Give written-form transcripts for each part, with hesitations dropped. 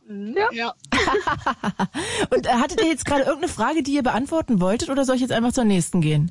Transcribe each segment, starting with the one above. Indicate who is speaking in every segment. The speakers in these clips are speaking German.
Speaker 1: Ja.
Speaker 2: Und hattet ihr jetzt gerade irgendeine Frage, die ihr beantworten wolltet, oder soll ich jetzt einfach zur nächsten gehen?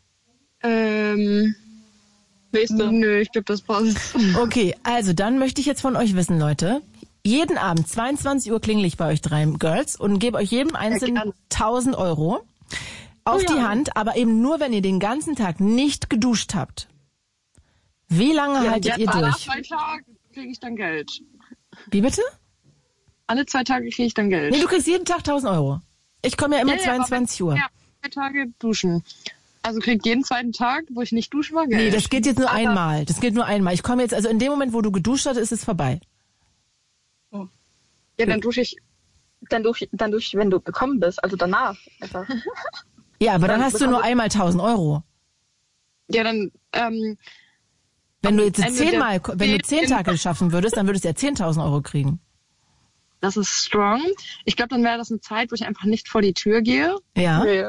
Speaker 1: Nächste. Nö, ich glaube, das passt.
Speaker 2: Okay, also dann möchte ich jetzt von euch wissen, Leute. Jeden Abend, 22 Uhr klingel ich bei euch drei Girls und gebe euch jedem einzelnen 1.000 € auf die Hand, aber eben nur, wenn ihr den ganzen Tag nicht geduscht habt. Wie lange haltet ihr durch?
Speaker 1: Alle 2 Tage kriege ich dann Geld.
Speaker 2: Wie bitte?
Speaker 1: Alle 2 Tage kriege ich dann Geld.
Speaker 2: Nee, du kriegst jeden Tag 1.000 €. Ich komme ja immer 22 Uhr.
Speaker 1: Ja, 2 Tage duschen. Also krieg jeden zweiten Tag, wo ich nicht duschen war, Geld.
Speaker 2: Nee, das geht jetzt nur einmal. Das geht nur einmal. Ich komme jetzt, also in dem Moment, wo du geduscht hast, ist es vorbei.
Speaker 1: Oh. Ja, dann dusche ich, wenn du gekommen bist, also danach. Einfach.
Speaker 2: Ja, aber dann hast du nur einmal 1.000 €.
Speaker 1: Ja, dann,
Speaker 2: wenn du jetzt 10 Tage schaffen würdest, dann würdest du ja 10.000 € kriegen.
Speaker 1: Das ist strong. Ich glaube, dann wäre das eine Zeit, wo ich einfach nicht vor die Tür gehe.
Speaker 2: Ja.
Speaker 1: Nee.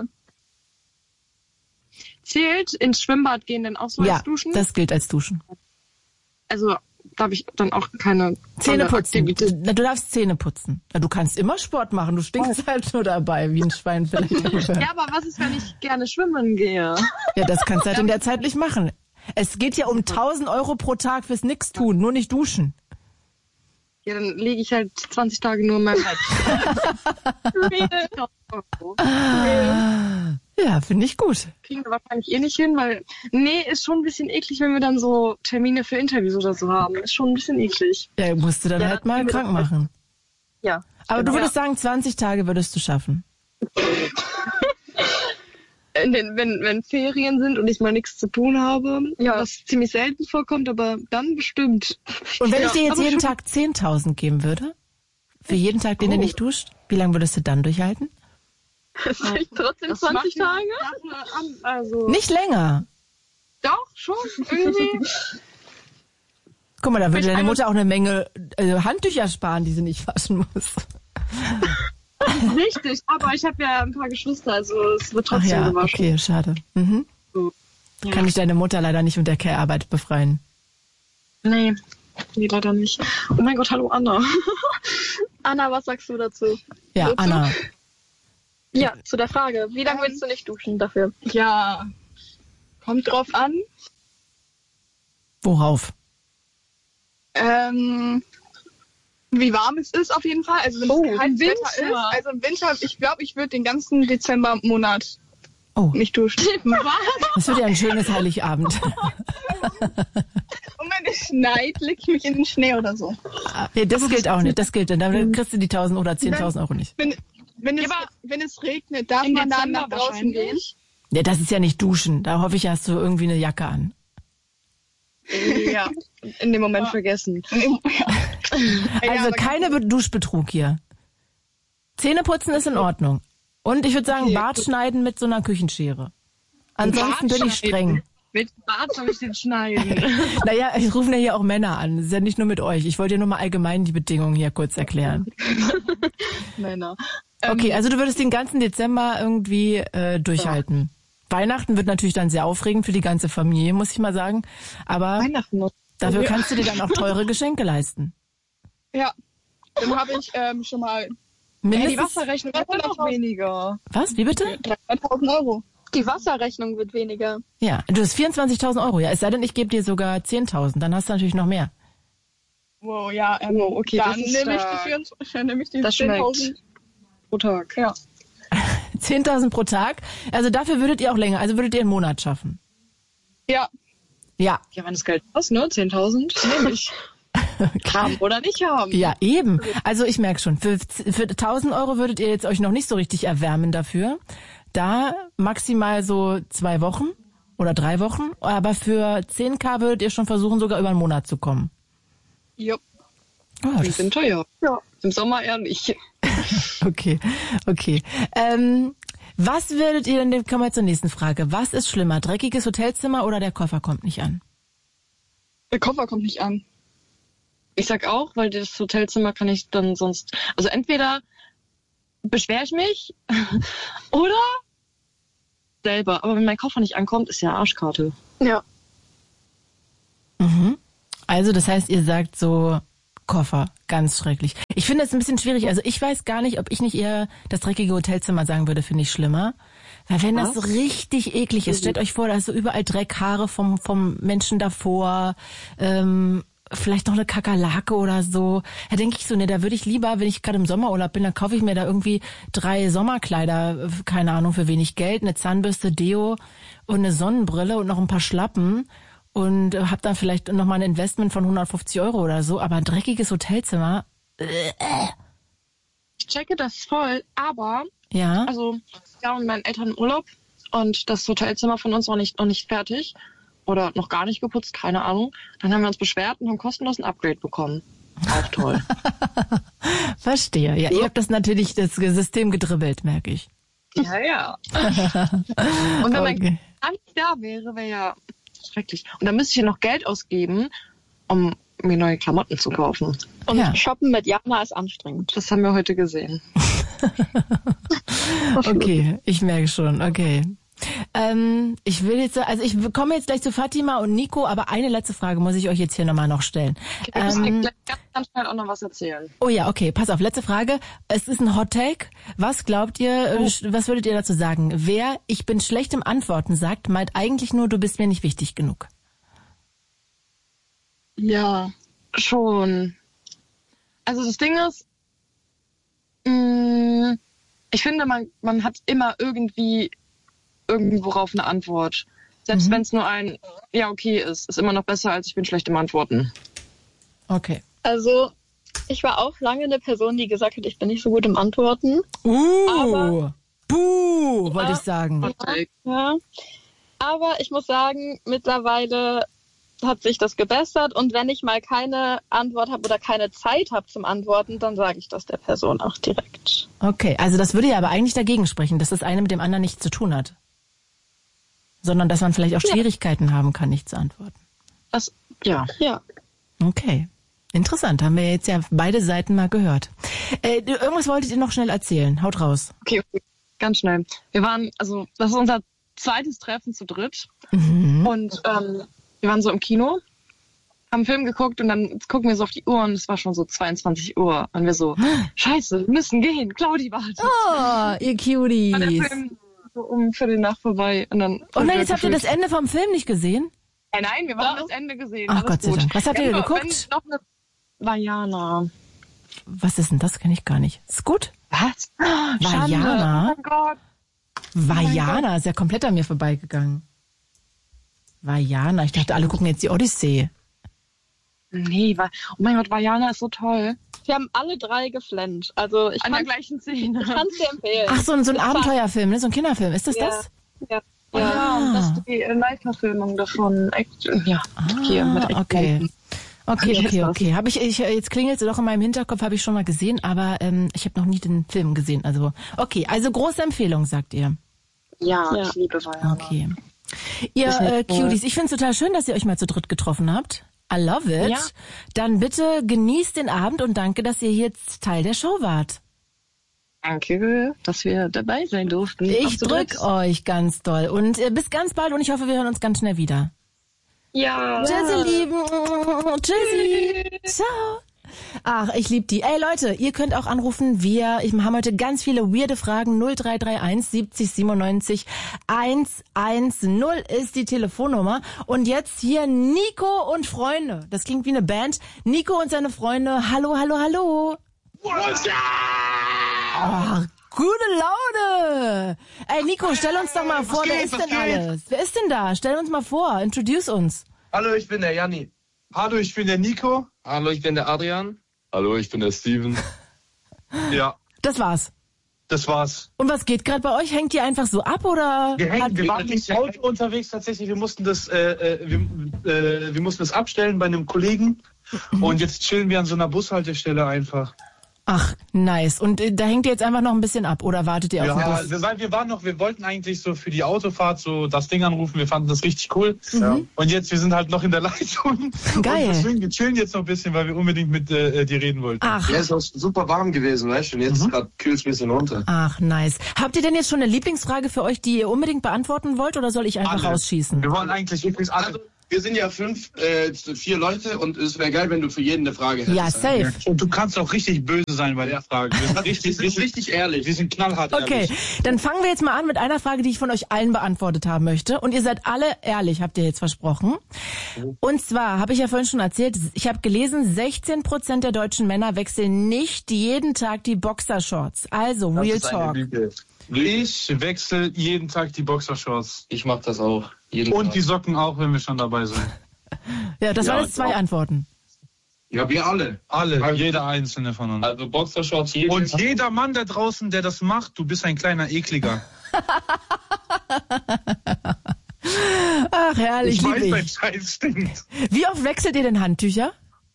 Speaker 1: Zählt ins Schwimmbad gehen denn auch so als Duschen?
Speaker 2: Ja, das gilt als Duschen.
Speaker 1: Also, da habe ich dann auch keine
Speaker 2: Zähne putzen. Du darfst Zähne putzen. Du kannst immer Sport machen. Du stinkst halt nur dabei, wie ein Schwein vielleicht.
Speaker 1: Ja, aber was ist, wenn ich gerne schwimmen gehe?
Speaker 2: Ja, das kannst du halt in der Zeit nicht machen. Es geht ja um 1.000 € pro Tag fürs Nix-Tun, nur nicht duschen.
Speaker 1: Ja, dann liege ich halt 20 Tage nur in meinem Bett.
Speaker 2: Ja, finde ich gut.
Speaker 1: Kriegen wir wahrscheinlich nicht hin, weil, ist schon ein bisschen eklig, wenn wir dann so Termine für Interviews oder so haben. Ist schon ein bisschen eklig.
Speaker 2: Ja, musst du dann halt mal krank machen.
Speaker 1: Ja.
Speaker 2: Aber du würdest sagen, 20 Tage würdest du schaffen.
Speaker 1: Wenn Ferien sind und ich mal nichts zu tun habe, was ziemlich selten vorkommt, aber dann bestimmt.
Speaker 2: Und wenn ich dir jetzt jeden Tag 10.000 geben würde, für jeden Tag, den du nicht duscht, wie lange würdest du dann durchhalten?
Speaker 1: Das sind trotzdem 20 Tage? Also
Speaker 2: nicht länger.
Speaker 1: Doch, schon, irgendwie.
Speaker 2: Guck mal, da würde deine Mutter auch eine Menge Handtücher sparen, die sie nicht waschen muss.
Speaker 1: Richtig, aber ich habe ja ein paar Geschwister, also es wird trotzdem gewaschen.
Speaker 2: Okay, schade. Mhm.
Speaker 1: So. Ja.
Speaker 2: Kann ich deine Mutter leider nicht mit der Care-Arbeit befreien.
Speaker 1: Nee, leider nicht. Oh mein Gott, hallo Anna. Anna, was sagst du dazu?
Speaker 2: Ja,
Speaker 1: dazu?
Speaker 2: Anna.
Speaker 1: Ja, zu der Frage, wie lange willst du nicht duschen dafür? Ja, kommt drauf an.
Speaker 2: Worauf?
Speaker 3: Wie warm es ist auf jeden Fall. Also wenn es kein Wetter ist. Also im Winter, ich glaube, ich würde den ganzen Dezembermonat nicht duschen.
Speaker 2: Das wird ja ein schönes Heiligabend.
Speaker 3: Und wenn es schneit, leg ich mich in den Schnee oder so.
Speaker 2: Ja, das gilt auch nicht. Das gilt. Dann kriegst du die 1.000 oder 10.000 € nicht.
Speaker 3: Wenn es regnet, darf man dann nach draußen gehen?
Speaker 2: Ja, das ist ja nicht duschen. Da hoffe ich, hast du irgendwie eine Jacke an.
Speaker 1: Ja, in dem Moment vergessen.
Speaker 2: Also keine Duschbetrug hier. Zähneputzen ist in Ordnung. Und ich würde sagen, Bart schneiden mit so einer Küchenschere. Ansonsten bin ich streng.
Speaker 1: Mit Bart soll ich den schneiden.
Speaker 2: Naja, ich rufe ja hier auch Männer an. Das ist ja nicht nur mit euch. Ich wollte dir nur mal allgemein die Bedingungen hier kurz erklären.
Speaker 1: Männer.
Speaker 2: Okay, also du würdest den ganzen Dezember irgendwie durchhalten. Weihnachten wird natürlich dann sehr aufregend für die ganze Familie, muss ich mal sagen. Aber dafür kannst du dir dann auch teure Geschenke leisten.
Speaker 3: Ja, dann habe ich schon mal...
Speaker 1: Die Wasserrechnung wird noch weniger.
Speaker 2: Was? Wie bitte?
Speaker 3: 3.000 €.
Speaker 1: Die Wasserrechnung wird weniger.
Speaker 2: Ja, du hast 24.000 €. Ja, es sei denn, ich gebe dir sogar 10.000. Dann hast du natürlich noch mehr.
Speaker 3: Wow, ja.
Speaker 1: Okay,
Speaker 3: dann nehme ich die 10.000
Speaker 1: pro Tag.
Speaker 3: Ja.
Speaker 2: 10.000 pro Tag. Also dafür würdet ihr auch länger, also würdet ihr einen Monat schaffen.
Speaker 3: Ja.
Speaker 2: Ja.
Speaker 1: Ja, wenn das Geld passt, ne? 10.000 nehme ich. Haben oder nicht haben.
Speaker 2: Ja, eben. Also ich merke schon, für 1.000 € würdet ihr jetzt euch noch nicht so richtig erwärmen dafür. Da maximal so 2 Wochen oder 3 Wochen. Aber für 10.000 würdet ihr schon versuchen, sogar über einen Monat zu kommen.
Speaker 3: Ja.
Speaker 2: Oh,
Speaker 1: die sind teuer. Ja. Im Sommer eher nicht.
Speaker 2: Okay. Was würdet ihr denn, kommen wir zur nächsten Frage. Was ist schlimmer, dreckiges Hotelzimmer oder der Koffer kommt nicht an?
Speaker 3: Der Koffer kommt nicht an.
Speaker 1: Ich sag auch, weil das Hotelzimmer kann ich dann sonst... Also entweder beschwere ich mich oder selber. Aber wenn mein Koffer nicht ankommt, ist ja Arschkarte. Ja.
Speaker 2: Mhm. Also das heißt, ihr sagt so Koffer. Ganz schrecklich. Ich finde es ein bisschen schwierig. Also ich weiß gar nicht, ob ich nicht eher das dreckige Hotelzimmer sagen würde, finde ich schlimmer. Weil wenn das so richtig eklig ist, stellt euch vor, da ist so überall Dreck, Haare vom Menschen davor, vielleicht noch eine Kakerlake oder so. Da denke ich so, ne, da würde ich lieber, wenn ich gerade im Sommerurlaub bin, dann kaufe ich mir da irgendwie 3 Sommerkleider, keine Ahnung für wenig Geld, eine Zahnbürste, Deo und eine Sonnenbrille und noch ein paar Schlappen und habe dann vielleicht noch mal ein Investment von 150 € oder so, aber ein dreckiges Hotelzimmer.
Speaker 1: Ich checke das voll, aber
Speaker 2: ja,
Speaker 1: also ja, und meinen Eltern im Urlaub und das Hotelzimmer von uns noch nicht fertig oder noch gar nicht geputzt, keine Ahnung. Dann haben wir uns beschwert und haben kostenlos ein Upgrade bekommen. Auch toll.
Speaker 2: Verstehe. Ja, ihr habt das natürlich, das System gedribbelt, merke ich.
Speaker 1: Ja. Und wenn mein Kind da wäre ja schrecklich. Und dann müsste ich ja noch Geld ausgeben, um mir neue Klamotten zu kaufen.
Speaker 3: Und shoppen mit Jana ist anstrengend.
Speaker 1: Das haben wir heute gesehen.
Speaker 2: Okay, ich merke schon, okay. Ich komme jetzt gleich zu Fatima und Nico, aber eine letzte Frage muss ich euch jetzt hier noch stellen.
Speaker 1: Wir müssen gleich ganz schnell auch noch was erzählen.
Speaker 2: Oh ja, okay, pass auf, letzte Frage. Es ist ein Hot Take. Was glaubt ihr, was würdet ihr dazu sagen? Wer ich bin schlecht im Antworten sagt, meint eigentlich nur, du bist mir nicht wichtig genug.
Speaker 1: Ja, schon. Also das Ding ist, ich finde, man hat immer irgendworauf eine Antwort. Selbst wenn es nur ein ja okay ist immer noch besser als ich bin schlecht im Antworten.
Speaker 2: Okay.
Speaker 3: Also ich war auch lange eine Person, die gesagt hat, ich bin nicht so gut im Antworten.
Speaker 2: Wollte ich sagen.
Speaker 3: Ja. Aber ich muss sagen, mittlerweile hat sich das gebessert und wenn ich mal keine Antwort habe oder keine Zeit habe zum Antworten, dann sage ich das der Person auch direkt.
Speaker 2: Okay, also das würde ja aber eigentlich dagegen sprechen, dass das eine mit dem anderen nichts zu tun hat. Sondern dass man vielleicht auch Schwierigkeiten haben kann, nicht zu antworten.
Speaker 1: Ja.
Speaker 2: Okay, interessant, haben wir jetzt ja beide Seiten mal gehört. Irgendwas wolltet ihr noch schnell erzählen, haut raus.
Speaker 1: Okay, ganz schnell. Das ist unser zweites Treffen zu dritt und wir waren so im Kino, haben einen Film geguckt und dann gucken wir so auf die Uhr und es war schon so 22 Uhr. Und wir so, scheiße, wir müssen gehen, Claudi wartet.
Speaker 2: Oh, ihr Cuties.
Speaker 1: Und der Film so um 15:15 vorbei. Und dann
Speaker 2: jetzt habt ihr das Ende vom Film nicht gesehen?
Speaker 1: Nein, wir haben das Ende gesehen.
Speaker 2: Ach Gott sei Dank. Was habt ihr geguckt?
Speaker 1: Noch eine Vajana.
Speaker 2: Was ist denn das? Kenne ich gar nicht. Ist gut?
Speaker 1: Was?
Speaker 2: Vajana?
Speaker 1: Oh mein Gott.
Speaker 2: Vajana ist ja komplett an mir vorbeigegangen. Vajana, ich dachte, alle gucken jetzt die Odyssee.
Speaker 1: Nee, oh mein Gott, Vajana ist so toll.
Speaker 3: Wir haben alle 3 geflennt. Also
Speaker 1: an der gleichen Szene.
Speaker 3: Ich kann es dir empfehlen.
Speaker 2: Ach, so ein Abenteuerfilm, ne? So ein Kinderfilm. Ist das das?
Speaker 3: Ja.
Speaker 1: Und das ist die Live-Verfilmung davon. Ja, hier mit
Speaker 2: okay. Okay. Jetzt klingelt es doch in meinem Hinterkopf, habe ich schon mal gesehen, aber ich habe noch nie den Film gesehen. Also, okay, also große Empfehlung, sagt ihr.
Speaker 1: Ja. Ich liebe Vajana.
Speaker 2: Okay. Ihr Cuties, ich finde es total schön, dass ihr euch mal zu dritt getroffen habt. I love it. Ja. Dann bitte genießt den Abend und danke, dass ihr jetzt Teil der Show wart.
Speaker 1: Danke, dass wir dabei sein durften.
Speaker 2: Ich drück euch ganz doll und bis ganz bald und ich hoffe, wir hören uns ganz schnell wieder.
Speaker 1: Ja.
Speaker 2: Tschüssi, Lieben. Tschüssi. Ciao. Ach, ich liebe die. Ey Leute, ihr könnt auch anrufen. Wir haben heute ganz viele weirde Fragen. 0331 70 97 110 ist die Telefonnummer. Und jetzt hier Nico und Freunde. Das klingt wie eine Band. Nico und seine Freunde. Hallo, hallo, hallo. Oh, gute Laune. Ey Nico, stell uns doch mal vor, wer ist denn alles? Wer ist denn da? Stell uns mal vor, introduce uns.
Speaker 4: Hallo, ich bin der Janni. Hallo, ich bin der Nico.
Speaker 5: Hallo, ich bin der Adrian.
Speaker 6: Hallo, ich bin der Steven.
Speaker 4: Ja.
Speaker 2: Das war's.
Speaker 4: Und
Speaker 2: was geht gerade bei euch? Hängt ihr einfach so ab oder?
Speaker 4: Wir waren im Auto unterwegs tatsächlich. Wir mussten das abstellen bei einem Kollegen. Und jetzt chillen wir an so einer Bushaltestelle einfach.
Speaker 2: Ach, nice. Und da hängt ihr jetzt einfach noch ein bisschen ab oder wartet ihr auf den Bus?
Speaker 4: Ja, weil wir wollten eigentlich so für die Autofahrt so das Ding anrufen. Wir fanden das richtig cool.
Speaker 2: Ja.
Speaker 4: Und jetzt, wir sind halt noch in der Leitung.
Speaker 2: Geil.
Speaker 4: Und deswegen, wir chillen jetzt noch ein bisschen, weil wir unbedingt mit dir reden wollten.
Speaker 2: Ach.
Speaker 6: Ja, ist auch super warm gewesen, weißt du? Und jetzt gerade kühlt es ein bisschen runter.
Speaker 2: Ach, nice. Habt ihr denn jetzt schon eine Lieblingsfrage für euch, die ihr unbedingt beantworten wollt oder soll ich einfach rausschießen?
Speaker 4: Wir wollen eigentlich übrigens alle.
Speaker 6: Wir sind ja 4 Leute und es wäre geil, wenn du für jeden eine Frage hättest.
Speaker 2: Ja, safe.
Speaker 4: Und du kannst auch richtig böse sein bei der Frage. Wir sind
Speaker 6: richtig ehrlich.
Speaker 4: Wir sind knallhart
Speaker 2: Okay,
Speaker 4: ehrlich.
Speaker 2: dann fangen wir jetzt mal an mit einer Frage, die ich von euch allen beantwortet haben möchte. Und ihr seid alle ehrlich, habt ihr jetzt versprochen. Und zwar, habe ich ja vorhin schon erzählt, ich habe gelesen, 16% der deutschen Männer wechseln nicht jeden Tag die Boxershorts. Also, Real Talk.
Speaker 4: Ich wechsle jeden Tag die Boxershorts.
Speaker 6: Ich mach das auch.
Speaker 4: Und die Socken auch, wenn wir schon dabei sind.
Speaker 2: Ja, das waren jetzt 2 Antworten.
Speaker 6: Ja, wir alle.
Speaker 4: Alle, jeder einzelne von uns.
Speaker 6: Also Boxershorts
Speaker 4: Und jeder Mann da draußen, der das macht, du bist ein kleiner Ekliger.
Speaker 2: Ach, herrlich,
Speaker 4: Ich weiß,
Speaker 2: lieb
Speaker 4: dein
Speaker 2: ich.
Speaker 4: Scheiß stinkt.
Speaker 2: Wie oft wechselt ihr denn Handtücher?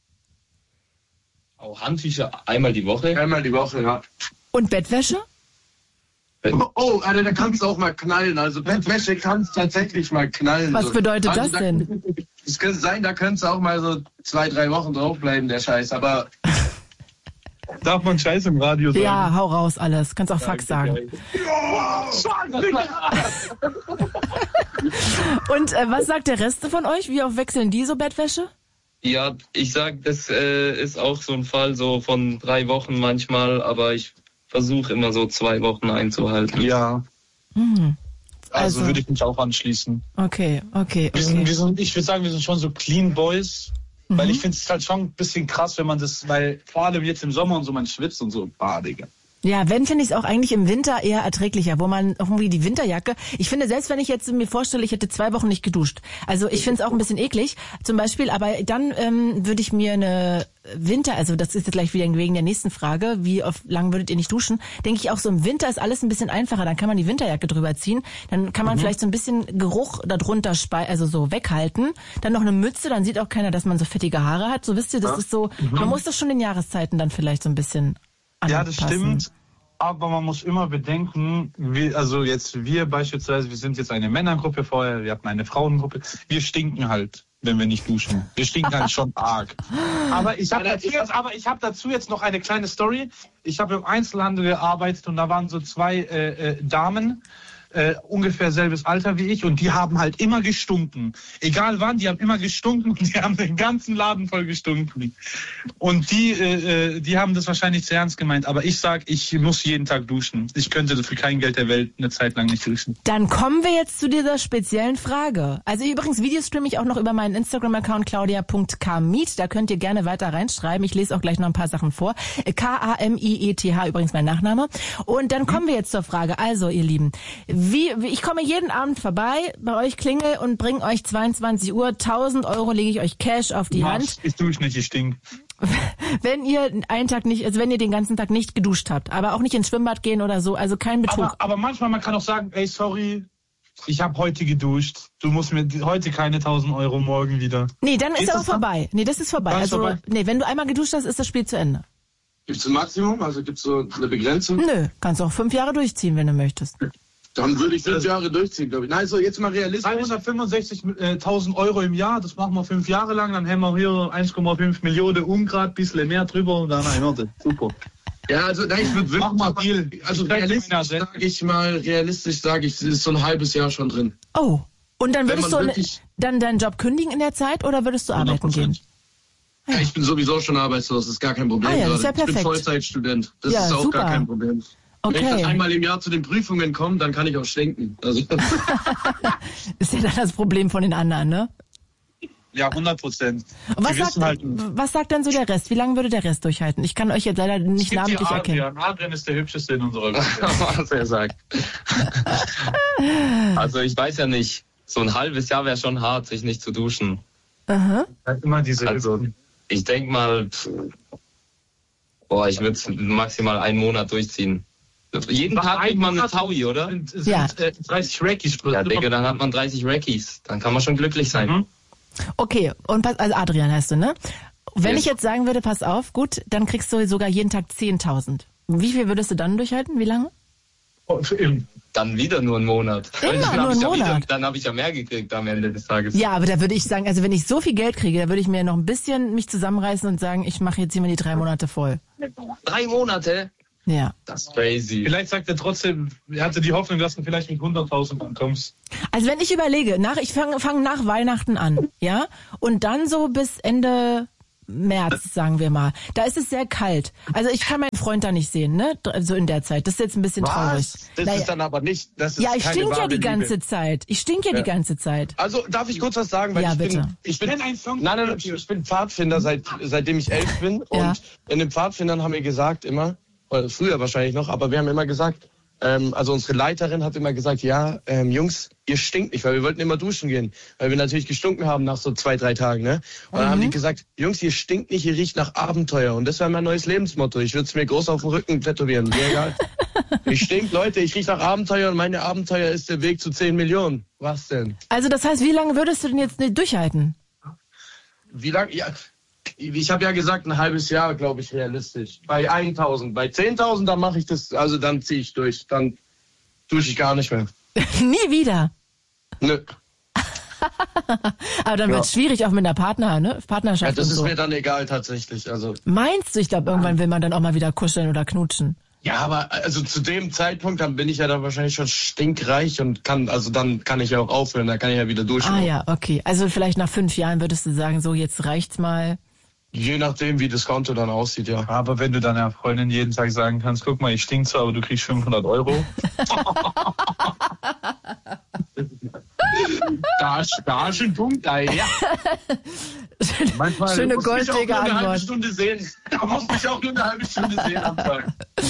Speaker 5: Auch Handtücher einmal die Woche.
Speaker 6: Einmal die Woche, ja.
Speaker 2: Und Bettwäsche?
Speaker 6: Oh, Alter, da kannst du auch mal knallen. Also Bettwäsche kannst tatsächlich mal knallen.
Speaker 2: Was bedeutet das denn?
Speaker 6: Es könnte sein, da könntest du auch mal so 2-3 Wochen draufbleiben, der Scheiß. Aber
Speaker 4: Darf man Scheiß im Radio sagen?
Speaker 2: Ja, hau raus alles. Kannst auch Fuck sagen. Und was sagt der Rest von euch? Wie oft wechseln die so Bettwäsche?
Speaker 5: Ja, ich sag, das ist auch so ein Fall so von 3 Wochen manchmal, aber ich versuche immer so 2 Wochen einzuhalten.
Speaker 4: Ja.
Speaker 2: Mhm.
Speaker 4: Also würde ich mich auch anschließen.
Speaker 2: Okay.
Speaker 4: Ich würde sagen, wir sind schon so Clean Boys. Weil ich finde es halt schon ein bisschen krass, wenn man das, weil vor allem jetzt im Sommer und so, man schwitzt und so, Digga.
Speaker 2: Ja, wenn, finde ich es auch eigentlich im Winter eher erträglicher, wo man irgendwie die Winterjacke, ich finde, selbst wenn ich jetzt mir vorstelle, ich hätte 2 Wochen nicht geduscht, also ich finde es auch ein bisschen eklig, zum Beispiel, aber dann würde ich mir eine also das ist jetzt gleich wieder wegen der nächsten Frage, wie lang würdet ihr nicht duschen, denke ich auch so, im Winter ist alles ein bisschen einfacher, dann kann man die Winterjacke drüber ziehen, dann kann man vielleicht so ein bisschen Geruch darunter also so weghalten, dann noch eine Mütze, dann sieht auch keiner, dass man so fettige Haare hat, so wisst ihr, das ist so, man muss das schon den Jahreszeiten dann vielleicht so ein bisschen
Speaker 4: Ja, das stimmt. Aber man muss immer bedenken, wir beispielsweise, wir sind jetzt eine Männergruppe vorher, wir hatten eine Frauengruppe, wir stinken halt, wenn wir nicht duschen. Wir stinken halt schon arg. Aber ich habe dazu jetzt noch eine kleine Story. Ich habe im Einzelhandel gearbeitet und da waren so 2 Damen, ungefähr selbes Alter wie ich, und die haben halt immer gestunken. Egal wann, die haben immer gestunken und die haben den ganzen Laden voll gestunken. Und die haben das wahrscheinlich zu ernst gemeint. Aber ich sag, ich muss jeden Tag duschen. Ich könnte für kein Geld der Welt eine Zeit lang nicht duschen.
Speaker 2: Dann kommen wir jetzt zu dieser speziellen Frage. Also übrigens, Videos streame ich auch noch über meinen Instagram-Account claudia.kamiet. Da könnt ihr gerne weiter reinschreiben. Ich lese auch gleich noch ein paar Sachen vor. K-A-M-I-E-T-H, übrigens mein Nachname. Und dann kommen wir jetzt zur Frage. Also, ihr Lieben, ich komme jeden Abend vorbei, bei euch klingel und bringe euch 22 Uhr, 1.000 Euro lege ich euch Cash auf die Hand.
Speaker 4: Ich dusche nicht, ich stink.
Speaker 2: Wenn ihr wenn ihr den ganzen Tag nicht geduscht habt, aber auch nicht ins Schwimmbad gehen oder so, also kein Betrug.
Speaker 4: Aber manchmal, man kann auch sagen, ey, sorry, ich habe heute geduscht. Du musst mir heute keine 1.000 Euro, morgen wieder.
Speaker 2: Nee, dann ist aber vorbei. Nee, das ist vorbei.
Speaker 4: Dann ist vorbei.
Speaker 2: Nee, wenn du einmal geduscht hast, ist das Spiel zu Ende.
Speaker 6: Gibt's ein Maximum? Also gibt's so eine Begrenzung?
Speaker 2: Nö, kannst auch 5 Jahre durchziehen, wenn du möchtest.
Speaker 6: Dann würde ich 5 Jahre durchziehen, glaube ich. Nein, so jetzt mal realistisch.
Speaker 4: 365.000 Euro im Jahr, das machen wir 5 Jahre lang, dann haben wir hier 1,5 Millionen Ungrad, bisschen mehr drüber und dann super.
Speaker 6: Ja, also nein, ich würde wirklich
Speaker 4: mal Deal.
Speaker 6: Also realistisch sage ich, ist so ein halbes Jahr schon drin.
Speaker 2: Oh, und dann würdest
Speaker 6: Wenn
Speaker 2: du
Speaker 6: man
Speaker 2: dann deinen Job kündigen in der Zeit oder würdest du arbeiten
Speaker 6: 100%.
Speaker 2: gehen?
Speaker 6: Ja, ich bin sowieso schon arbeitslos, das ist gar kein Problem.
Speaker 2: Ja, das ist ja
Speaker 6: Ich bin
Speaker 2: perfekt.
Speaker 6: Vollzeitstudent, das
Speaker 2: Ja,
Speaker 6: ist auch
Speaker 2: super.
Speaker 6: gar kein Problem. Wenn ich
Speaker 2: Okay.
Speaker 6: das einmal im Jahr zu den Prüfungen komme, dann kann ich auch stinken. Also,
Speaker 2: Ist ja dann das Problem von den anderen, ne?
Speaker 4: Ja, 100%.
Speaker 2: Und was sagt dann so der Rest? Wie lange würde der Rest durchhalten? Ich kann euch jetzt leider nicht namentlich erkennen.
Speaker 4: Adrian ist der Hübscheste in unserer Gruppe.
Speaker 5: Was er sagt. Also ich weiß ja nicht, so ein halbes Jahr wäre schon hart, sich nicht zu duschen.
Speaker 2: Aha.
Speaker 4: Immer diese
Speaker 5: Also ich denke mal, ich würde es maximal 1 Monat durchziehen. Jeden Tag kriegt man eine Taui, oder?
Speaker 2: Ja.
Speaker 4: 30 Rackis.
Speaker 5: Ja, denke, dann hat man 30 Rackis. Dann kann man schon glücklich sein.
Speaker 2: Okay, und also Adrian heißt du, ne? Wenn
Speaker 5: Yes.
Speaker 2: ich jetzt sagen würde, pass auf, gut, dann kriegst du sogar jeden Tag 10.000. Wie viel würdest du dann durchhalten? Wie lange?
Speaker 5: Dann wieder nur einen Monat.
Speaker 2: Immer nur einen Monat.
Speaker 5: Dann habe ich ja mehr gekriegt am Ende des Tages.
Speaker 2: Ja, aber da würde ich sagen, also wenn ich so viel Geld kriege, da würde ich mir noch ein bisschen mich zusammenreißen und sagen, ich mache jetzt hier mal die 3 Monate voll.
Speaker 5: 3 Monate?
Speaker 2: Ja.
Speaker 6: Das ist crazy.
Speaker 4: Vielleicht sagt er trotzdem, er hatte die Hoffnung, dass du vielleicht mit 100.000 ankommst.
Speaker 2: Also wenn ich überlege, ich fang nach Weihnachten an, ja, und dann so bis Ende März, sagen wir mal, da ist es sehr kalt. Also ich kann meinen Freund da nicht sehen, ne, so in der Zeit. Das ist jetzt ein bisschen traurig.
Speaker 6: Das ist dann aber nicht, das ist
Speaker 2: ja, ich
Speaker 6: keine
Speaker 2: stink ja
Speaker 6: wahre
Speaker 2: die ganze
Speaker 6: Liebe.
Speaker 2: Zeit. Ich stink ja die ganze Zeit.
Speaker 6: Also darf ich kurz was sagen? Weil
Speaker 2: Ja,
Speaker 6: ich
Speaker 2: bitte.
Speaker 6: Ich bin Pfadfinder, seitdem ich 11 bin.
Speaker 2: Ja.
Speaker 6: Und in den Pfadfindern haben wir gesagt immer, oder früher wahrscheinlich noch, aber wir haben immer gesagt, also unsere Leiterin hat immer gesagt, ja, Jungs, ihr stinkt nicht, weil wir wollten immer duschen gehen, weil wir natürlich gestunken haben nach so 2-3 Tagen, ne? Und dann haben die gesagt, Jungs, ihr stinkt nicht, ihr riecht nach Abenteuer. Und das wäre mein neues Lebensmotto. Ich würde es mir groß auf den Rücken tätowieren, mir egal. Ich stink, Leute, ich riech nach Abenteuer und meine Abenteuer ist der Weg zu 10 Millionen. Was denn?
Speaker 2: Also das heißt, wie lange würdest du denn jetzt nicht durchhalten?
Speaker 6: Wie lange? Ja, ich habe ja gesagt, ein halbes Jahr, glaube ich, realistisch. Bei 1.000. Bei 10.000, dann mache ich das, also dann ziehe ich durch. Dann dusche ich gar nicht mehr.
Speaker 2: Nie wieder.
Speaker 6: Nö.
Speaker 2: Aber dann wird es schwierig, auch mit einer Partnerschaft
Speaker 6: Ja, das
Speaker 2: und
Speaker 6: ist
Speaker 2: so.
Speaker 6: mir dann egal tatsächlich. Also.
Speaker 2: Meinst du, ich glaube, irgendwann will man dann auch mal wieder kuscheln oder knutschen?
Speaker 6: Ja, aber also zu dem Zeitpunkt, dann bin ich ja dann wahrscheinlich schon stinkreich und dann kann ich ja auch aufhören, dann kann ich ja wieder duschen.
Speaker 2: Ah ja, okay. Also vielleicht nach 5 Jahren würdest du sagen, so jetzt reicht's mal.
Speaker 6: Je nachdem, wie das Konto dann aussieht, ja.
Speaker 4: Aber wenn du deiner Freundin jeden Tag sagen kannst, guck mal, ich stink zwar, aber du kriegst 500 Euro.
Speaker 6: Da ist ein Punkt, ja. Manchmal
Speaker 2: Schöne
Speaker 6: muss mich auch nur
Speaker 2: golddige
Speaker 6: eine halbe
Speaker 2: Antwort.
Speaker 6: Stunde sehen. Da muss mich auch nur eine halbe Stunde sehen am Tag.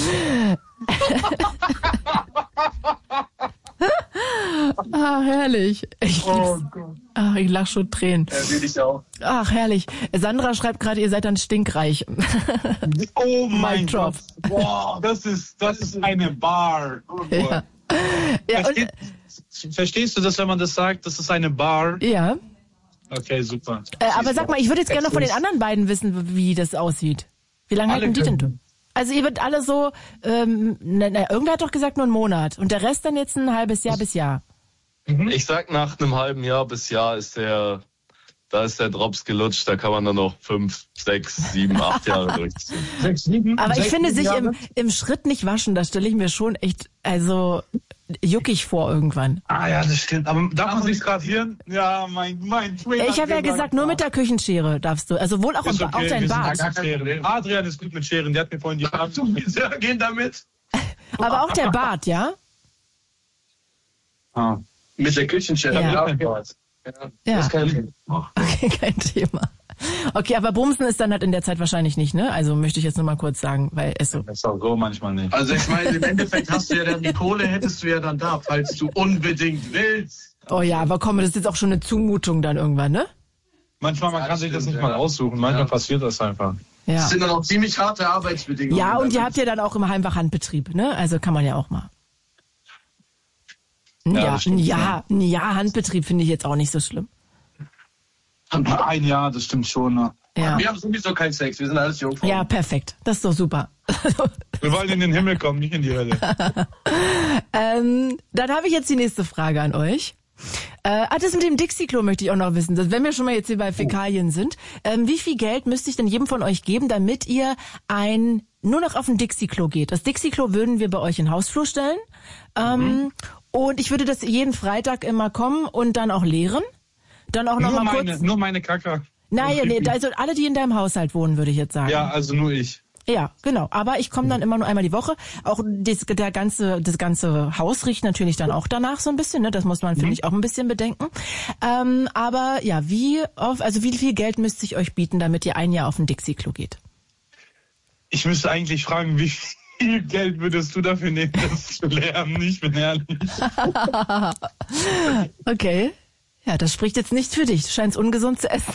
Speaker 2: Ah, herrlich. Ich lieb's. Ach, ich lach schon Tränen.
Speaker 6: Ja, will ich auch.
Speaker 2: Ach, herrlich. Sandra schreibt gerade, ihr seid dann stinkreich.
Speaker 4: Oh mein
Speaker 2: Mic drop.
Speaker 4: Gott. Wow, das ist eine Bar.
Speaker 2: Ja. Ja, und,
Speaker 4: Verstehst du das, wenn man das sagt? Das ist eine Bar.
Speaker 2: ja.
Speaker 4: Okay, super.
Speaker 2: Aber sag mal, ich würde jetzt gerne noch von den anderen beiden wissen, wie das aussieht. Wie lange
Speaker 4: Alle
Speaker 2: halten die denn?
Speaker 4: können.
Speaker 2: Also ihr wird alle so, irgendwer hat doch gesagt nur einen Monat. Und der Rest dann jetzt ein halbes Jahr bis Jahr.
Speaker 5: Ich sag, nach einem halben Jahr bis Jahr ist der Drops gelutscht, da kann man dann noch 5, 6, 7, 8 Jahre durchziehen.
Speaker 4: 6, 7,
Speaker 2: Aber ich
Speaker 4: 6,
Speaker 2: finde,
Speaker 4: 7
Speaker 2: sich
Speaker 4: Jahre?
Speaker 2: im Schritt nicht waschen, das stelle ich mir schon echt, also juckig vor irgendwann.
Speaker 4: Ah ja, das stimmt. Aber darf man sich rasieren? Ja, mein Twin.
Speaker 2: Ich habe ja gesagt, nur mit der Küchenschere darfst du. Also wohl auch,
Speaker 4: Ist okay,
Speaker 2: auch dein
Speaker 4: wir sind
Speaker 2: Bart.
Speaker 4: gut mit Scheren. Adrian ist gut mit Scheren, der hat mir vorhin die Haare
Speaker 6: Gehen damit.
Speaker 2: Aber auch der Bart, ja?
Speaker 4: Ah.
Speaker 6: Mit der Küchenschere.
Speaker 2: Ja.
Speaker 6: Ja.
Speaker 2: Ja.
Speaker 6: Das kann ich.
Speaker 2: Okay, kein Thema. Okay, aber Bumsen ist dann halt in der Zeit wahrscheinlich nicht, ne? Also möchte ich jetzt nur mal kurz sagen, weil es so.
Speaker 4: Das ist auch so manchmal nicht.
Speaker 6: Also ich meine, im Endeffekt hast du ja dann die Kohle, hättest du ja dann da, falls du unbedingt willst.
Speaker 2: Oh ja, aber komm, das ist jetzt auch schon eine Zumutung dann irgendwann, ne?
Speaker 4: Manchmal, man kann sich das nicht mal aussuchen. Manchmal passiert das einfach.
Speaker 2: Ja.
Speaker 6: Das sind dann auch ziemlich harte Arbeitsbedingungen.
Speaker 2: Ja, und ihr habt ja dann auch im Heimwach Handbetrieb, ne? Also kann man ja auch mal. Ja,
Speaker 4: das stimmt,
Speaker 2: ja, Handbetrieb finde ich jetzt auch nicht so schlimm.
Speaker 4: Ein Jahr, das stimmt schon. Ne?
Speaker 2: Ja.
Speaker 6: Wir haben sowieso keinen Sex, wir sind alles Jungfrauen.
Speaker 2: Ja, perfekt. Das ist doch super.
Speaker 4: Wir wollen in den Himmel kommen, nicht in die Hölle.
Speaker 2: Dann habe ich jetzt die nächste Frage an euch. Das mit dem Dixie-Klo möchte ich auch noch wissen. Wenn wir schon mal jetzt hier bei Fäkalien sind, wie viel Geld müsste ich denn jedem von euch geben, damit ihr nur noch auf ein Dixie-Klo geht? Das Dixie-Klo würden wir bei euch in den Hausflur stellen. Und ich würde das jeden Freitag immer kommen und dann auch leeren. Dann auch noch mal kurz.
Speaker 4: Nur meine Kacker.
Speaker 2: Naja, nee, also alle, die in deinem Haushalt wohnen, würde ich jetzt sagen.
Speaker 4: Ja, also nur ich.
Speaker 2: Ja, genau. Aber ich komme dann immer nur einmal die Woche. Auch das ganze Haus riecht natürlich dann auch danach so ein bisschen. Ne? Das muss man, finde ich, auch ein bisschen bedenken. Aber ja, wie viel Geld müsste ich euch bieten, damit ihr ein Jahr auf ein Dixie-Klo geht?
Speaker 4: Ich müsste eigentlich fragen, wie viel Geld würdest du dafür nehmen, das zu lernen? Ich bin ehrlich.
Speaker 2: Okay. Ja, das spricht jetzt nicht für dich. Du scheinst ungesund zu essen.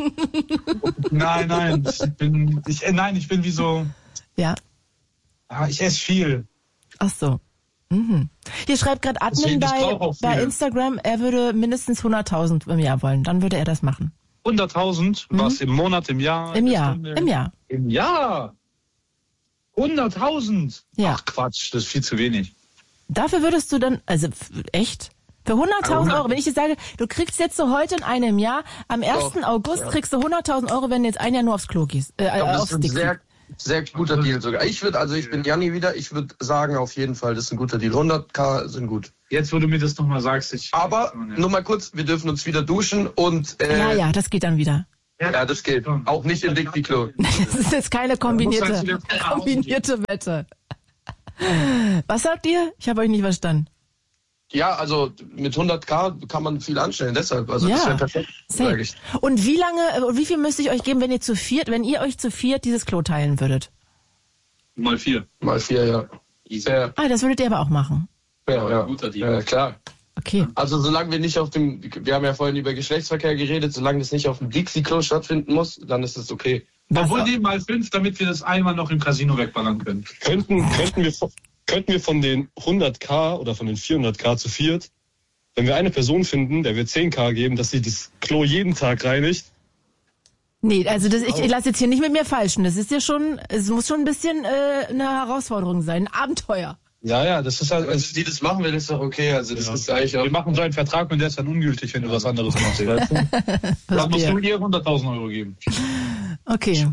Speaker 4: Nein, ich bin wie so.
Speaker 2: Ja.
Speaker 4: Ich esse viel.
Speaker 2: Ach so. Mhm. Hier schreibt gerade Admin bei Instagram, er würde mindestens 100.000 im Jahr wollen. Dann würde er das machen.
Speaker 4: 100.000? Was, im Monat, im Jahr?
Speaker 2: Im Jahr. Im Jahr.
Speaker 4: Im Jahr? 100.000?
Speaker 2: Ja.
Speaker 4: Ach Quatsch, das ist viel zu wenig.
Speaker 2: Dafür würdest du dann, also echt? Für 100.000 Euro, wenn ich dir sage, du kriegst jetzt so heute in einem Jahr, am 1. August kriegst du 100.000 Euro, wenn du jetzt ein Jahr nur aufs Klo gehst.
Speaker 6: Das sind Sehr guter Deal sogar. Ich bin Janni wieder, ich würde sagen, auf jeden Fall, das ist ein guter Deal. 100.000 sind gut.
Speaker 4: Jetzt, wo du mir das nochmal sagst,
Speaker 6: Aber, nur mal kurz, wir dürfen uns wieder duschen und...
Speaker 2: Ja, das geht dann wieder.
Speaker 6: Ja, das geht. Auch nicht im Dixie-Klo.
Speaker 2: Das ist jetzt keine kombinierte Wette. Was sagt ihr? Ich habe euch nicht verstanden.
Speaker 6: Ja, also mit 100.000 kann man viel anstellen, deshalb. Also
Speaker 2: ja,
Speaker 6: das wäre perfekt, sag ich.
Speaker 2: Und wie viel müsste ich euch geben, wenn ihr euch zu viert dieses Klo teilen würdet?
Speaker 4: Mal 4.
Speaker 6: Mal 4, ja.
Speaker 2: Das würdet ihr aber auch machen.
Speaker 6: Ja.
Speaker 5: Guter Deal.
Speaker 6: Ja, klar.
Speaker 2: Okay.
Speaker 6: Also solange wir haben ja vorhin über Geschlechtsverkehr geredet, solange das nicht auf dem Dixie-Klo stattfinden muss, dann ist es okay.
Speaker 4: Obwohl die mal 5, damit wir das einmal noch im Casino wegballern können.
Speaker 7: Könnten wir von den 100.000 oder von den 400.000 zu viert, wenn wir eine Person finden, der wir 10.000 geben, dass sie das Klo jeden Tag reinigt?
Speaker 2: Nee, also ich lasse jetzt hier nicht mit mir falschen. Das ist ja schon, es muss schon ein bisschen eine Herausforderung sein, ein Abenteuer.
Speaker 7: Ja, das ist halt...
Speaker 6: Also die das machen will, ist doch okay. Also das ist eigentlich auch...
Speaker 4: Wir machen so einen Vertrag und der ist dann ungültig, wenn du was anderes machst. Dann musst du ihr 100.000 Euro geben.
Speaker 2: Okay.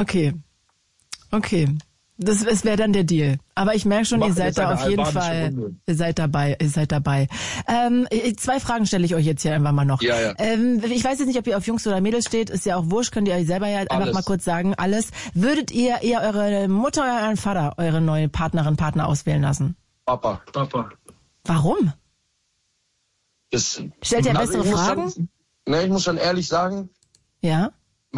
Speaker 2: Es wäre dann der Deal. Aber ich merke schon, ihr seid da auf jeden Fall, ihr seid dabei. 2 Fragen stelle ich euch jetzt hier einfach mal noch.
Speaker 6: Ja.
Speaker 2: Ich weiß jetzt nicht, ob ihr auf Jungs oder Mädels steht, ist ja auch wurscht, könnt ihr euch selber ja einfach mal kurz sagen, alles. Würdet ihr eher eure Mutter oder euren Vater eure neue Partner auswählen lassen?
Speaker 6: Papa.
Speaker 2: Warum? Stellt ihr bessere Fragen?
Speaker 6: Ich muss schon ehrlich sagen,
Speaker 2: Ja?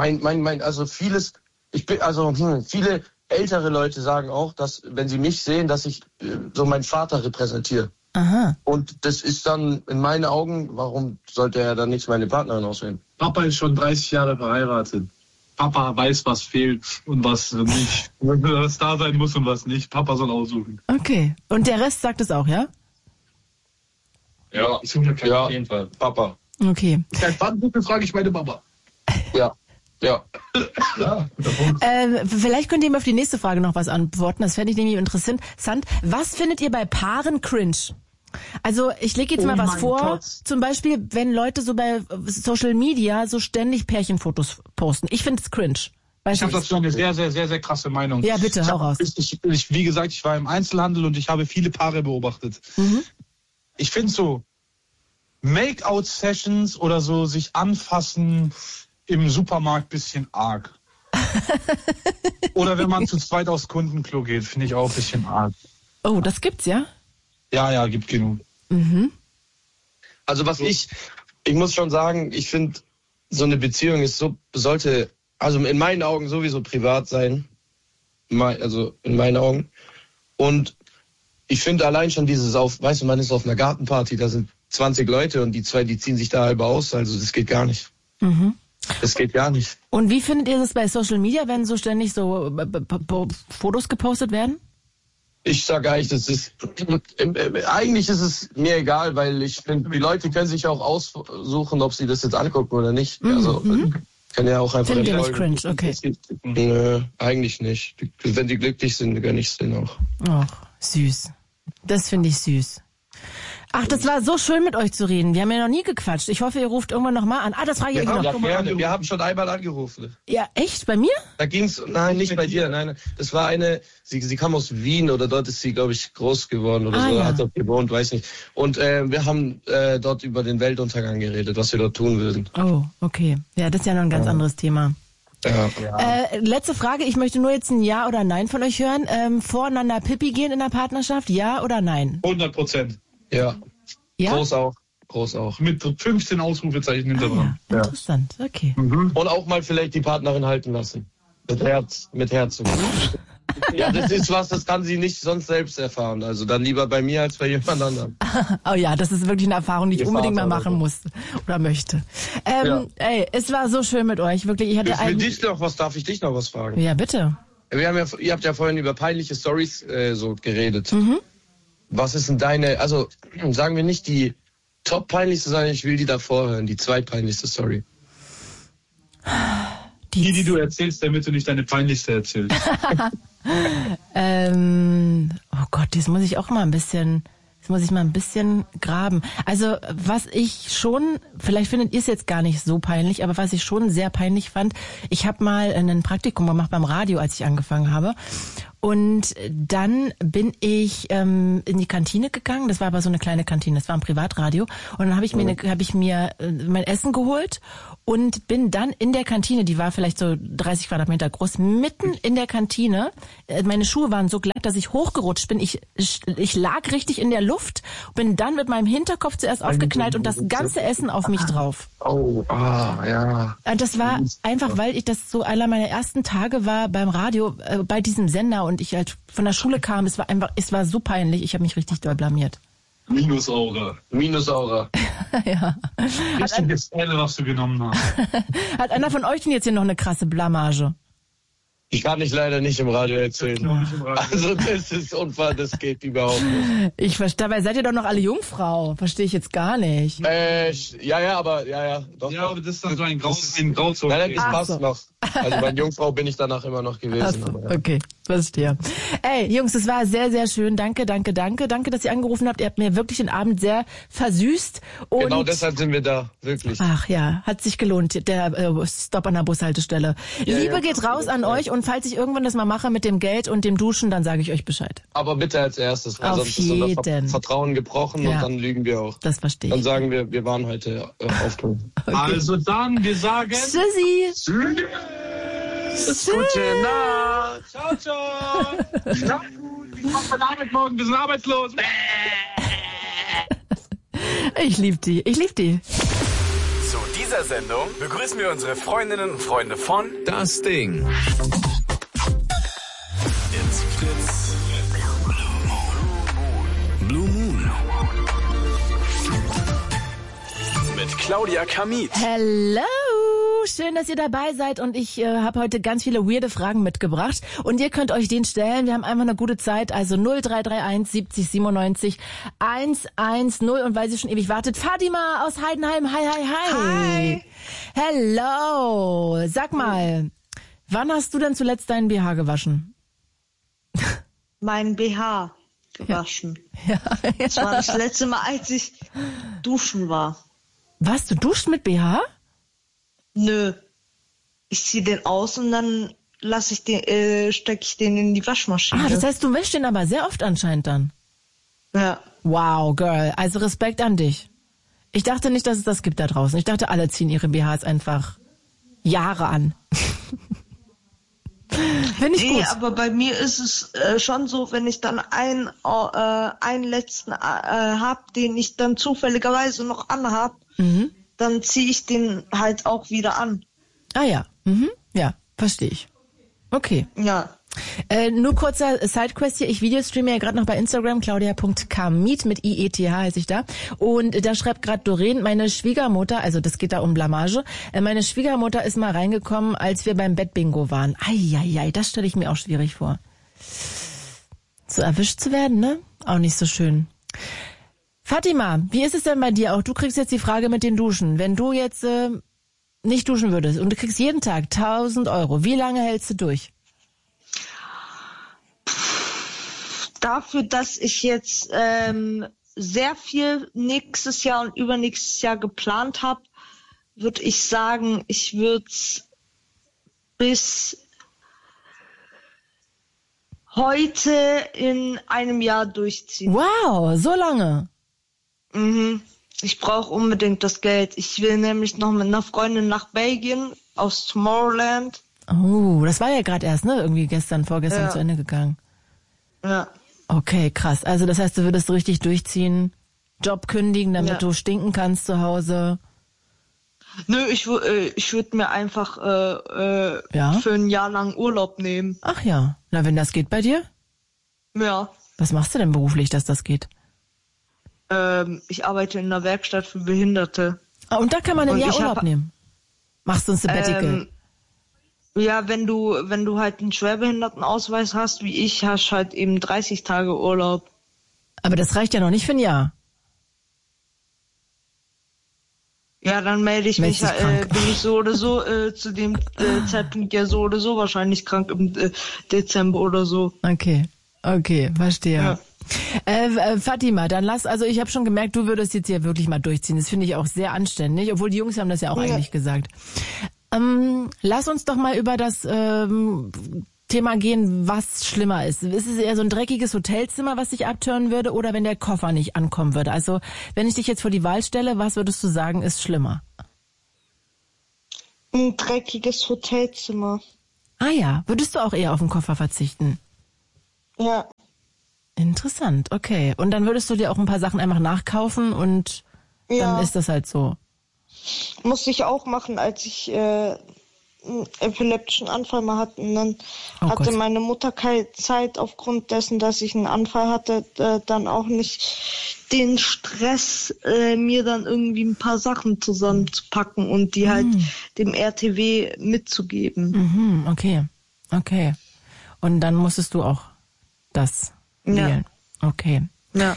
Speaker 6: viele ältere Leute sagen auch, dass, wenn sie mich sehen, dass ich so meinen Vater repräsentiere.
Speaker 2: Aha.
Speaker 6: Und das ist dann in meinen Augen, warum sollte er dann nicht meine Partnerin auswählen?
Speaker 4: Papa ist schon 30 Jahre verheiratet. Papa weiß, was fehlt und was nicht. Was da sein muss und was nicht. Papa soll aussuchen.
Speaker 2: Okay. Und der Rest sagt es auch, ja?
Speaker 5: Ja,
Speaker 6: auf
Speaker 5: jeden Fall.
Speaker 6: Papa.
Speaker 2: Okay.
Speaker 4: Seit wann frage ich meine Mama?
Speaker 6: Ja.
Speaker 2: Vielleicht könnt ihr mir auf die nächste Frage noch was antworten. Das fände ich nämlich interessant. Was findet ihr bei Paaren cringe? Also ich lege jetzt mal was vor.
Speaker 4: Gott.
Speaker 2: Zum Beispiel, wenn Leute so bei Social Media so ständig Pärchenfotos posten. Ich finde es cringe.
Speaker 4: Ich habe dazu eine sehr, sehr, sehr, sehr krasse Meinung.
Speaker 2: Ja, bitte, hau raus.
Speaker 4: Wie gesagt, ich war im Einzelhandel und ich habe viele Paare beobachtet.
Speaker 2: Mhm.
Speaker 4: Ich finde so Make-out-Sessions oder so sich anfassen im Supermarkt bisschen arg. Oder wenn man zu zweit aufs Kundenklo geht, finde ich auch ein bisschen arg.
Speaker 2: Oh, das gibt's, ja?
Speaker 4: Ja, gibt genug.
Speaker 2: Mhm.
Speaker 6: Also ich muss schon sagen, ich finde, so eine Beziehung sollte in meinen Augen sowieso privat sein. Also in meinen Augen. Und ich finde allein schon man ist auf einer Gartenparty, da sind 20 Leute und die ziehen sich da halber aus, also das geht gar nicht.
Speaker 2: Mhm.
Speaker 6: Das geht gar nicht.
Speaker 2: Und wie findet ihr das bei Social Media, wenn so ständig so Fotos gepostet werden?
Speaker 6: Ich sage eigentlich, eigentlich ist es mir egal, weil ich finde, die Leute können sich auch aussuchen, ob sie das jetzt angucken oder nicht. Also kann ja auch einfach...
Speaker 2: Findet ihr nicht cringe, okay.
Speaker 6: Nö, eigentlich nicht. Wenn die glücklich sind, gönne ich es denen auch.
Speaker 2: Ach, süß. Das finde ich süß. Ach, das war so schön mit euch zu reden. Wir haben ja noch nie gequatscht. Ich hoffe, ihr ruft irgendwann noch mal an. Das frage ich euch noch.
Speaker 6: Ja, gerne. Wir haben schon einmal angerufen.
Speaker 2: Ja, echt? Bei mir?
Speaker 6: Da ging's, nein, nicht bei dir. Nein, das war eine, sie kam aus Wien oder dort ist sie, glaube ich, groß geworden oder so.
Speaker 2: Ja.
Speaker 6: Hat dort gewohnt, weiß nicht. Und wir haben dort über den Weltuntergang geredet, was wir dort tun würden.
Speaker 2: Oh, okay. Ja, das ist ja noch ein ganz anderes Thema.
Speaker 6: Ja.
Speaker 2: Letzte Frage. Ich möchte nur jetzt ein Ja oder Nein von euch hören. Voreinander Pipi gehen in der Partnerschaft? Ja oder nein?
Speaker 4: 100%.
Speaker 6: Ja.
Speaker 2: Ja?
Speaker 6: Groß auch.
Speaker 4: Mit 15 Ausrufezeichen hinter dran.
Speaker 2: Ja. Interessant, okay.
Speaker 6: Und auch mal vielleicht die Partnerin halten lassen. Mit Herz. Ja, das ist das kann sie nicht sonst selbst erfahren. Also dann lieber bei mir als bei jemand anderem.
Speaker 2: Oh ja, das ist wirklich eine Erfahrung, die ich unbedingt mal machen muss oder möchte. Ey, es war so schön mit euch. Wirklich, ich hatte
Speaker 6: darf ich dich noch was fragen?
Speaker 2: Ja, bitte.
Speaker 6: Ihr habt ja vorhin über peinliche Storys so geredet.
Speaker 2: Mhm.
Speaker 6: Was ist denn deine, also sagen wir nicht die top-peinlichste, sondern ich will die davor hören, die zweitpeinlichste Story.
Speaker 4: Die du erzählst, damit du nicht deine peinlichste erzählst.
Speaker 2: Oh Gott, das muss ich auch mal ein bisschen Jetzt muss ich mal ein bisschen graben. Also was ich schon, vielleicht findet ihr es jetzt gar nicht so peinlich, aber was ich schon sehr peinlich fand, ich habe mal ein Praktikum gemacht beim Radio, als ich angefangen habe. Und dann bin ich in die Kantine gegangen. Das war aber so eine kleine Kantine, das war ein Privatradio. Und dann habe ich mir mein Essen geholt und bin dann in der Kantine, die war vielleicht so 30 Quadratmeter groß, mitten in der Kantine. Meine Schuhe waren so glatt, dass ich hochgerutscht bin. Ich lag richtig in der Luft, bin dann mit meinem Hinterkopf zuerst aufgeknallt und das ganze Essen auf mich drauf.
Speaker 6: Oh, ja.
Speaker 2: Und das war einfach, weil ich das so einer meiner ersten Tage war beim Radio, bei diesem Sender und ich halt von der Schule kam. Es war so peinlich. Ich habe mich richtig doll blamiert.
Speaker 4: Minusaura.
Speaker 2: Ja.
Speaker 4: Richtiges Ende, was du genommen hast.
Speaker 2: Hat einer von euch denn jetzt hier noch eine krasse Blamage?
Speaker 6: Ich kann ich leider nicht im Radio erzählen. Also das ist Unfall, das geht überhaupt nicht.
Speaker 2: Dabei seid ihr doch noch alle Jungfrau. Verstehe ich jetzt gar nicht.
Speaker 6: Ja, aber doch.
Speaker 4: Ja, aber das ist dann so ein Grauzone.
Speaker 6: Nein, das passt noch. Also bei Jungfrau bin ich danach immer noch gewesen.
Speaker 2: So, okay, verstehe. Ey, Jungs, das war sehr, sehr schön. Danke, dass ihr angerufen habt. Ihr habt mir wirklich den Abend sehr versüßt. Und
Speaker 6: genau deshalb sind wir da, wirklich.
Speaker 2: Ach ja, hat sich gelohnt, der Stopp an der Bushaltestelle. Ja, Liebe geht raus an euch und falls ich irgendwann das mal mache mit dem Geld und dem Duschen, dann sage ich euch Bescheid.
Speaker 6: Aber bitte als erstes, weil
Speaker 2: auf
Speaker 6: sonst
Speaker 2: jeden.
Speaker 6: ist unser Vertrauen gebrochen und dann lügen wir auch.
Speaker 2: Das verstehe ich.
Speaker 6: Dann sagen wir waren heute aufgenommen.
Speaker 4: Okay. Also dann, wir sagen...
Speaker 2: Tschüssi.
Speaker 6: Gute Nacht.
Speaker 4: Ciao, ciao. Schlaf gut. Wie kommt man Arbeit morgen? Wir sind arbeitslos.
Speaker 2: Ich liebe die.
Speaker 8: Zu dieser Sendung begrüßen wir unsere Freundinnen und Freunde von Das Ding. It's Fritz. Blue Moon. Mit Claudia Kamit.
Speaker 2: Hello. Schön, dass ihr dabei seid und ich habe heute ganz viele weirde Fragen mitgebracht und ihr könnt euch den stellen. Wir haben einfach eine gute Zeit, also 0331 70 97 110 und weil sie schon ewig wartet, Fatima aus Heidenheim. Hi. Hello. Sag mal, wann hast du denn zuletzt deinen BH gewaschen?
Speaker 9: Mein BH gewaschen.
Speaker 2: Ja.
Speaker 9: Das war das letzte Mal, als ich duschen war.
Speaker 2: Was, du duschst mit BH?
Speaker 9: Nö. Ich ziehe den aus und dann stecke ich den in die Waschmaschine.
Speaker 2: Das heißt, du wäschst den aber sehr oft anscheinend dann.
Speaker 9: Ja.
Speaker 2: Wow, Girl. Also Respekt an dich. Ich dachte nicht, dass es das gibt da draußen. Ich dachte, alle ziehen ihre BHs einfach Jahre an. Finde ich gut.
Speaker 9: Aber bei mir ist es schon so, wenn ich dann einen letzten hab, den ich dann zufälligerweise noch anhab, dann ziehe ich den halt auch wieder an.
Speaker 2: Ah ja, ja, verstehe ich. Okay.
Speaker 9: Ja.
Speaker 2: Nur kurzer Sidequest hier. Ich videostreame ja gerade noch bei Instagram, claudia.kamit mit IETH heiße ich da. Und da schreibt gerade Doreen, meine Schwiegermutter, also das geht da um Blamage, meine Schwiegermutter ist mal reingekommen, als wir beim Bettbingo waren. Eieiei, das stelle ich mir auch schwierig vor. So erwischt zu werden, ne? Auch nicht so schön. Fatima, wie ist es denn bei dir auch? Du kriegst jetzt die Frage mit den Duschen. Wenn du jetzt nicht duschen würdest und du kriegst jeden Tag 1.000 €, wie lange hältst du durch?
Speaker 9: Dafür, dass ich jetzt sehr viel nächstes Jahr und übernächstes Jahr geplant habe, würde ich sagen, ich würde es bis heute in einem Jahr durchziehen.
Speaker 2: Wow, so lange?
Speaker 9: Ich brauche unbedingt das Geld. Ich will nämlich noch mit einer Freundin nach Belgien aus Tomorrowland.
Speaker 2: Oh, das war ja gerade erst, ne? Irgendwie vorgestern zu Ende gegangen.
Speaker 9: Ja.
Speaker 2: Okay, krass. Also das heißt, du würdest richtig durchziehen, Job kündigen, damit du stinken kannst zu Hause.
Speaker 9: Nö, ich würde mir einfach für ein Jahr lang Urlaub nehmen.
Speaker 2: Ach ja. Na, wenn das geht bei dir?
Speaker 9: Ja.
Speaker 2: Was machst du denn beruflich, dass das geht?
Speaker 9: Ich arbeite in einer Werkstatt für Behinderte.
Speaker 2: Ah, und da kann man ein Jahr Urlaub nehmen? Machst du ein Sabbatical?
Speaker 9: Ja, wenn du halt einen Schwerbehindertenausweis hast, wie ich, hast halt eben 30 Tage Urlaub.
Speaker 2: Aber das reicht ja noch nicht für ein Jahr.
Speaker 9: Ja, dann melde ich mich, bin ich so oder so zu dem Zeitpunkt ja so oder so wahrscheinlich krank im Dezember oder so.
Speaker 2: Okay, verstehe. Fatima, dann also ich habe schon gemerkt, du würdest jetzt hier wirklich mal durchziehen. Das finde ich auch sehr anständig, obwohl die Jungs haben das ja auch eigentlich gesagt. Lass uns doch mal über das Thema gehen, was schlimmer ist. Ist es eher so ein dreckiges Hotelzimmer, was dich abtören würde, oder wenn der Koffer nicht ankommen würde? Also wenn ich dich jetzt vor die Wahl stelle, was würdest du sagen, ist schlimmer?
Speaker 9: Ein dreckiges Hotelzimmer.
Speaker 2: Ah ja, würdest du auch eher auf den Koffer verzichten?
Speaker 9: Ja.
Speaker 2: Interessant, okay. Und dann würdest du dir auch ein paar Sachen einfach nachkaufen und dann ist das halt so.
Speaker 9: Musste ich auch machen, als ich einen epileptischen Anfall mal hatte. Und dann hatte meine Mutter keine Zeit aufgrund dessen, dass ich einen Anfall hatte, dann auch nicht den Stress, mir dann irgendwie ein paar Sachen zusammenzupacken und die halt dem RTW mitzugeben.
Speaker 2: Okay. Und dann musstest du auch das wählen. Okay.
Speaker 9: Ja.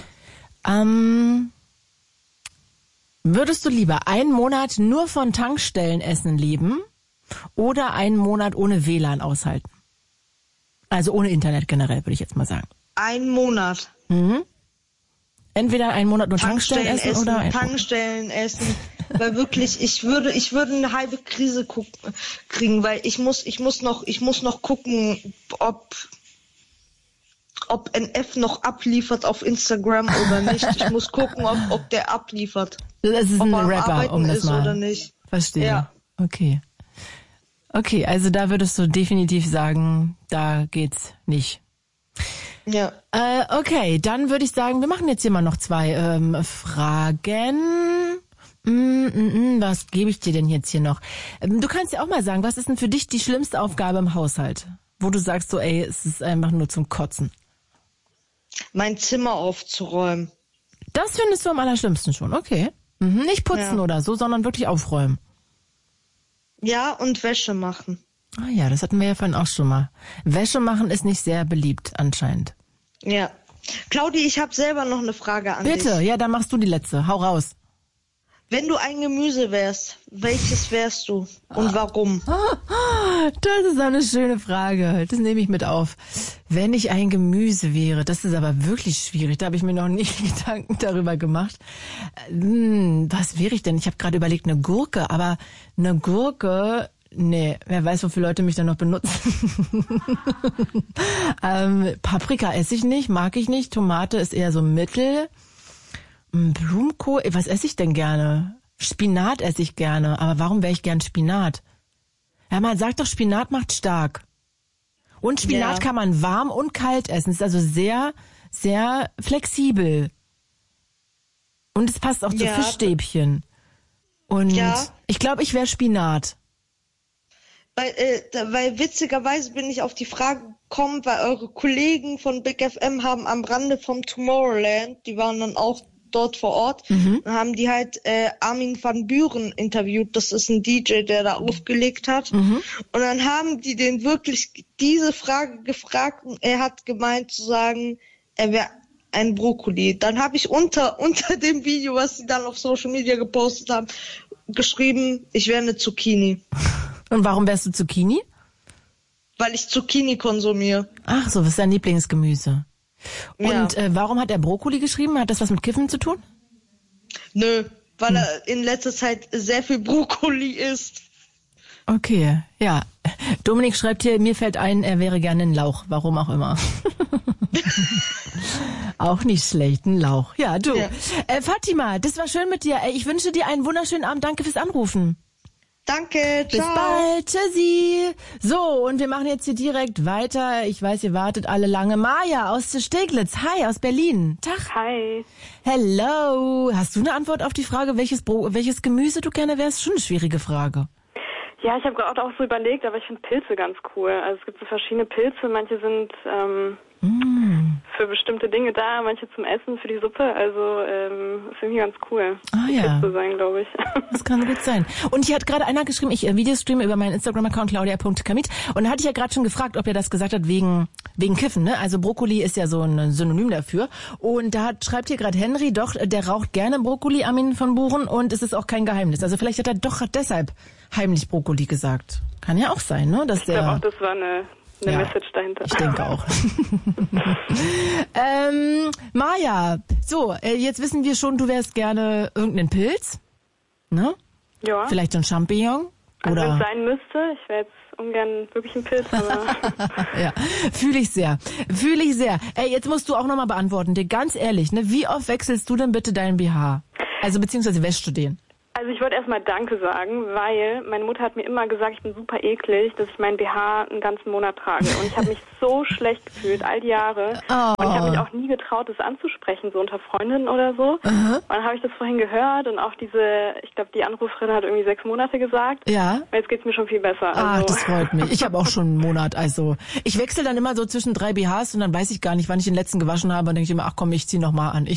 Speaker 2: Würdest du lieber einen Monat nur von Tankstellenessen leben oder einen Monat ohne WLAN aushalten? Also ohne Internet generell, würde ich jetzt mal sagen.
Speaker 9: Einen Monat.
Speaker 2: Entweder einen Monat nur Tankstellenessen oder
Speaker 9: Tankstellenessen. Weil wirklich, ich würde eine halbe Krise kriegen, weil ich muss noch gucken, ob NF noch abliefert auf Instagram oder nicht. Ich muss gucken, ob der abliefert.
Speaker 2: Das ist ein Rapper, um das mal.
Speaker 9: Oder nicht.
Speaker 2: Verstehe.
Speaker 9: Ja.
Speaker 2: Okay, also da würdest du definitiv sagen, da geht's nicht.
Speaker 9: Ja.
Speaker 2: Okay, dann würde ich sagen, wir machen jetzt hier mal noch 2 Fragen. Was gebe ich dir denn jetzt hier noch? Du kannst ja auch mal sagen, was ist denn für dich die schlimmste Aufgabe im Haushalt? Wo du sagst so, es ist einfach nur zum Kotzen.
Speaker 9: Mein Zimmer aufzuräumen.
Speaker 2: Das findest du am allerschlimmsten schon, okay. Nicht putzen oder so, sondern wirklich aufräumen.
Speaker 9: Ja, und Wäsche machen.
Speaker 2: Ah ja, das hatten wir ja vorhin auch schon mal. Wäsche machen ist nicht sehr beliebt anscheinend.
Speaker 9: Ja. Claudi, ich habe selber noch eine Frage an dich.
Speaker 2: Bitte, ja, dann machst du die letzte. Hau raus.
Speaker 9: Wenn du ein Gemüse wärst, welches wärst du und warum?
Speaker 2: Das ist eine schöne Frage. Das nehme ich mit auf. Wenn ich ein Gemüse wäre, das ist aber wirklich schwierig. Da habe ich mir noch nie Gedanken darüber gemacht. Was wäre ich denn? Ich habe gerade überlegt, eine Gurke. Aber eine Gurke, nee, wer weiß, wofür Leute mich dann noch benutzen. Paprika esse ich nicht, mag ich nicht. Tomate ist eher so mittel. Blumenkohl, was esse ich denn gerne? Spinat esse ich gerne, aber warum wäre ich gern Spinat? Ja, man sagt doch, Spinat macht stark. Und Spinat kann man warm und kalt essen. Es ist also sehr, sehr flexibel. Und es passt auch zu Fischstäbchen. Und ich glaube, ich wäre Spinat.
Speaker 9: Weil witzigerweise bin ich auf die Frage gekommen, weil eure Kollegen von Big FM haben am Rande vom Tomorrowland, die waren dann auch dort vor Ort, dann haben die halt Armin van Buuren interviewt. Das ist ein DJ, der da aufgelegt hat. Und dann haben die den wirklich diese Frage gefragt und er hat gemeint zu sagen, er wäre ein Brokkoli. Dann habe ich unter dem Video, was sie dann auf Social Media gepostet haben, geschrieben, ich wäre eine Zucchini.
Speaker 2: Und warum wärst du Zucchini?
Speaker 9: Weil ich Zucchini konsumiere.
Speaker 2: Ach so, was ist dein Lieblingsgemüse? Und warum hat er Brokkoli geschrieben? Hat das was mit Kiffen zu tun?
Speaker 9: Nö, weil er in letzter Zeit sehr viel Brokkoli isst.
Speaker 2: Okay, ja. Dominik schreibt hier, mir fällt ein, er wäre gerne ein Lauch. Warum auch immer. Auch nicht schlecht, ein Lauch. Ja, du. Ja. Fatima, das war schön mit dir. Ich wünsche dir einen wunderschönen Abend. Danke fürs Anrufen.
Speaker 9: Danke, ciao.
Speaker 2: Bis bald, tschüssi. So, und wir machen jetzt hier direkt weiter. Ich weiß, ihr wartet alle lange. Maja aus Steglitz. Hi, aus Berlin. Tag.
Speaker 10: Hi.
Speaker 2: Hello. Hast du eine Antwort auf die Frage, welches Gemüse du gerne wärst? Schon eine schwierige Frage.
Speaker 10: Ja, ich habe gerade auch so überlegt, aber ich finde Pilze ganz cool. Also es gibt so verschiedene Pilze. Manche sind für bestimmte Dinge da, manche zum Essen, für die Suppe. Also ist irgendwie ganz cool,
Speaker 2: ja.
Speaker 10: zu sein, glaube ich.
Speaker 2: Das kann gut sein. Und hier hat gerade einer geschrieben, ich Videostreame über meinen Instagram-Account claudia.kamit. Und da hatte ich ja gerade schon gefragt, ob er das gesagt hat wegen Kiffen. Ne? Also Brokkoli ist ja so ein Synonym dafür. Und da schreibt hier gerade Henry, doch, der raucht gerne Brokkoli, Armin van Buuren. Und es ist auch kein Geheimnis. Also vielleicht hat er doch deshalb heimlich Brokkoli gesagt. Kann ja auch sein, ne? Dass
Speaker 10: ich glaube auch, das war eine eine Message dahinter.
Speaker 2: Ich denke auch. Maja, so, jetzt wissen wir schon, du wärst gerne irgendeinen Pilz, ne?
Speaker 10: Ja.
Speaker 2: Vielleicht so ein Champignon?
Speaker 10: Also
Speaker 2: Oder?
Speaker 10: wenn es sein müsste, ich wäre jetzt ungern wirklich ein Pilz, aber...
Speaker 2: Ja, fühle ich sehr. Ey, jetzt musst du auch nochmal beantworten, dir ganz ehrlich, ne? Wie oft wechselst du denn bitte deinen BH? Also beziehungsweise wäschst du den?
Speaker 10: Also ich wollte erstmal Danke sagen, weil meine Mutter hat mir immer gesagt, ich bin super eklig, dass ich meinen BH einen ganzen Monat trage. Und ich habe mich so schlecht gefühlt, all die Jahre.
Speaker 2: Oh.
Speaker 10: Und ich habe mich auch nie getraut, das anzusprechen, so unter Freundinnen oder so. Und dann habe ich das vorhin gehört und auch ich glaube, die Anruferin hat irgendwie 6 Monate gesagt.
Speaker 2: Ja.
Speaker 10: Und jetzt geht's mir schon viel besser.
Speaker 2: Ah, das freut mich. Ich habe auch schon einen Monat, also ich wechsle dann immer so zwischen 3 BHs und dann weiß ich gar nicht, wann ich den letzten gewaschen habe und denke ich immer, ach komm, ich zieh noch mal an.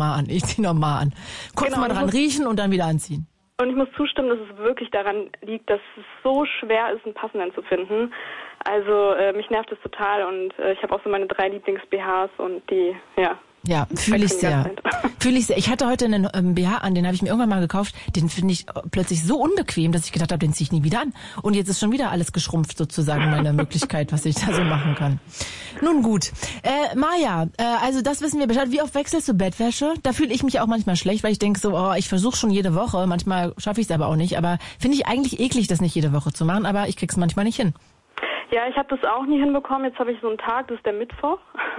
Speaker 2: Kurz mal dran riechen und dann wieder anziehen.
Speaker 10: Und ich muss zustimmen, dass es wirklich daran liegt, dass es so schwer ist, einen passenden zu finden. Also mich nervt es total und ich habe auch so meine 3 Lieblings-BHs und die, ja.
Speaker 2: Ja, fühle ich sehr. Ich hatte heute einen BH an, den habe ich mir irgendwann mal gekauft. Den finde ich plötzlich so unbequem, dass ich gedacht habe, den ziehe ich nie wieder an. Und jetzt ist schon wieder alles geschrumpft sozusagen, meine Möglichkeit, was ich da so machen kann. Nun gut. Maja, also das wissen wir Bescheid. Wie oft wechselst du Bettwäsche? Da fühle ich mich auch manchmal schlecht, weil ich denke so, ich versuche schon jede Woche. Manchmal schaffe ich es aber auch nicht. Aber finde ich eigentlich eklig, das nicht jede Woche zu machen. Aber ich krieg's manchmal nicht hin.
Speaker 10: Ja, ich habe das auch nie hinbekommen. Jetzt habe ich so einen Tag, das ist der Mittwoch.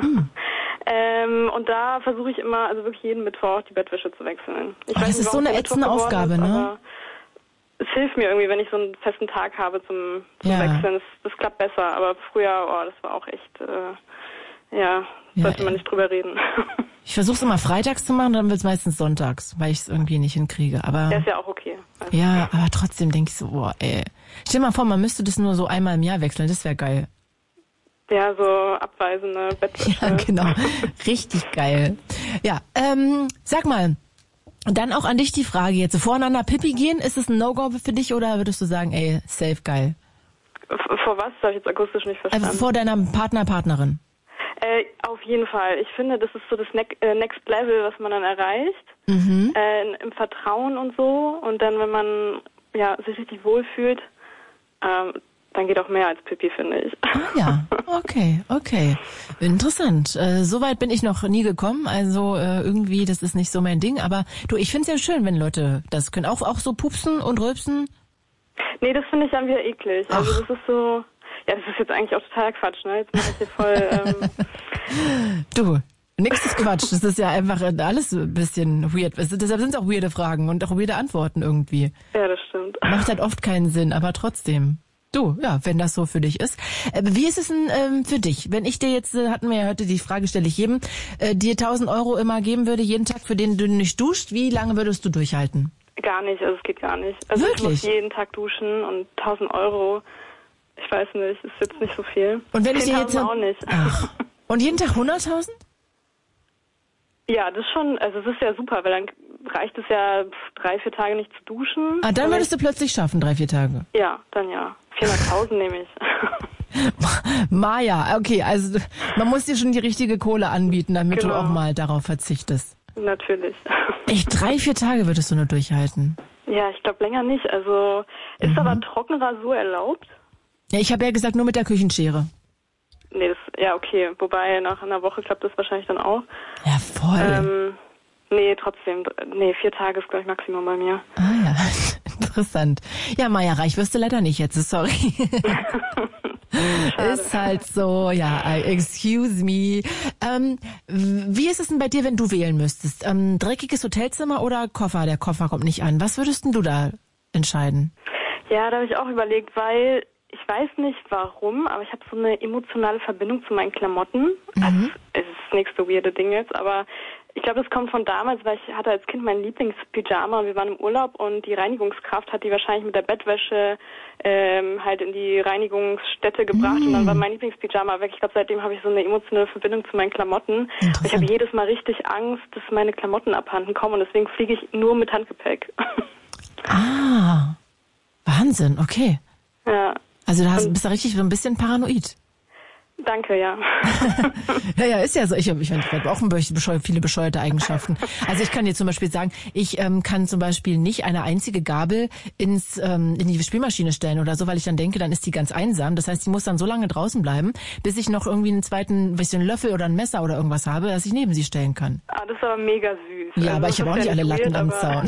Speaker 10: Und da versuche ich immer, also wirklich jeden Mittwoch die Bettwäsche zu wechseln.
Speaker 2: Das ist so eine ätzende Aufgabe, ne?
Speaker 10: Es hilft mir irgendwie, wenn ich so einen festen Tag habe zum Wechseln. Das klappt besser. Aber früher, das war auch echt, sollte man nicht drüber reden.
Speaker 2: Ich versuche es immer freitags zu machen, dann wird es meistens sonntags, weil ich es irgendwie nicht hinkriege. Aber
Speaker 10: ja, ist ja auch okay. Also.
Speaker 2: Ja, aber trotzdem denke ich so, ey. Stell dir mal vor, man müsste das nur so einmal im Jahr wechseln, das wäre geil.
Speaker 10: Ja, so abweisende Bettwäsche.
Speaker 2: Ja, genau. Richtig geil. Ja, sag mal, dann auch an dich die Frage jetzt. Voreinander Pipi gehen, ist es ein No-Go für dich oder würdest du sagen, ey, safe geil?
Speaker 10: Vor was? Das habe ich jetzt akustisch nicht verstanden.
Speaker 2: Vor deiner Partnerin.
Speaker 10: Auf jeden Fall. Ich finde, das ist so das Next Level, was man dann erreicht. Im Vertrauen und so. Und dann, wenn man sich richtig wohlfühlt, dann geht auch mehr als Pipi, finde ich.
Speaker 2: Ah ja, okay. Interessant. Soweit bin ich noch nie gekommen. Also irgendwie, das ist nicht so mein Ding. Aber du, ich finde es ja schön, wenn Leute das können. Auch so pupsen und rülpsen?
Speaker 10: Nee, das finde ich dann wieder eklig. Also das ist so... Ja, das ist jetzt eigentlich auch total Quatsch, ne? Jetzt mache ich hier voll...
Speaker 2: Du, nix ist Quatsch. Das ist ja einfach alles ein bisschen weird. Deshalb sind es auch weirde Fragen und auch weirde Antworten irgendwie.
Speaker 10: Ja, das stimmt.
Speaker 2: Macht halt oft keinen Sinn, aber trotzdem. Du, ja, wenn das so für dich ist. Wie ist es denn für dich? Wenn ich dir jetzt, hatten wir ja heute, die Frage stelle ich jedem, dir 1.000 € immer geben würde, jeden Tag, für den du nicht duscht, wie lange würdest du durchhalten?
Speaker 10: Gar nicht, also es geht gar nicht. Also
Speaker 2: wirklich?
Speaker 10: Ich muss jeden Tag duschen und 1.000 €, ich weiß nicht, ist jetzt nicht so viel.
Speaker 2: Und wenn ich dir jetzt...
Speaker 10: auch nicht.
Speaker 2: Ach. Und jeden Tag 100.000?
Speaker 10: Ja, das schon, also es ist ja super, weil dann reicht es ja 3-4 Tage nicht zu duschen.
Speaker 2: Ah, dann würdest du plötzlich schaffen, 3-4 Tage?
Speaker 10: Ja, dann ja. 400.000 nehme ich.
Speaker 2: Maja, okay, also man muss dir schon die richtige Kohle anbieten, damit du auch mal darauf verzichtest.
Speaker 10: Natürlich.
Speaker 2: Echt, 3-4 Tage würdest du nur durchhalten?
Speaker 10: Ja, ich glaube länger nicht. Also ist aber Trockenrasur erlaubt?
Speaker 2: Ja, ich habe ja gesagt, nur mit der Küchenschere.
Speaker 10: Nee, okay. Wobei nach einer Woche klappt das wahrscheinlich dann auch.
Speaker 2: Ja, voll.
Speaker 10: Nee, trotzdem. Nee, 4 Tage ist, glaube ich, Maximum bei mir.
Speaker 2: Ah ja, interessant. Ja, Maja, reich wirst du leider nicht jetzt, sorry. Ist halt so, ja, excuse me. Wie ist es denn bei dir, wenn du wählen müsstest? Dreckiges Hotelzimmer oder Koffer? Der Koffer kommt nicht an. Was würdest denn du da entscheiden?
Speaker 10: Ja, da habe ich auch überlegt, weil ich weiß nicht warum, aber ich habe so eine emotionale Verbindung zu meinen Klamotten. Also, es ist das nächste weirde Ding jetzt, aber ich glaube, das kommt von damals, weil ich hatte als Kind mein Lieblingspyjama und wir waren im Urlaub und die Reinigungskraft hat die wahrscheinlich mit der Bettwäsche halt in die Reinigungsstätte gebracht und dann war mein Lieblingspyjama weg. Ich glaube, seitdem habe ich so eine emotionale Verbindung zu meinen Klamotten. Und ich habe jedes Mal richtig Angst, dass meine Klamotten abhanden kommen und deswegen fliege ich nur mit Handgepäck.
Speaker 2: Ah, Wahnsinn, okay.
Speaker 10: Ja.
Speaker 2: Also bist du richtig so ein bisschen paranoid.
Speaker 10: Danke, ja.
Speaker 2: Ja, ist ja so. Ich habe auch viele bescheuerte Eigenschaften. Also ich kann dir zum Beispiel sagen, ich kann zum Beispiel nicht eine einzige Gabel in die Spülmaschine stellen oder so, weil ich dann denke, dann ist die ganz einsam. Das heißt, die muss dann so lange draußen bleiben, bis ich noch irgendwie einen zweiten bisschen Löffel oder ein Messer oder irgendwas habe, dass ich neben sie stellen kann.
Speaker 10: Ah, das ist aber mega süß.
Speaker 2: Ja, aber ich habe auch nicht alle Latten am Zaun.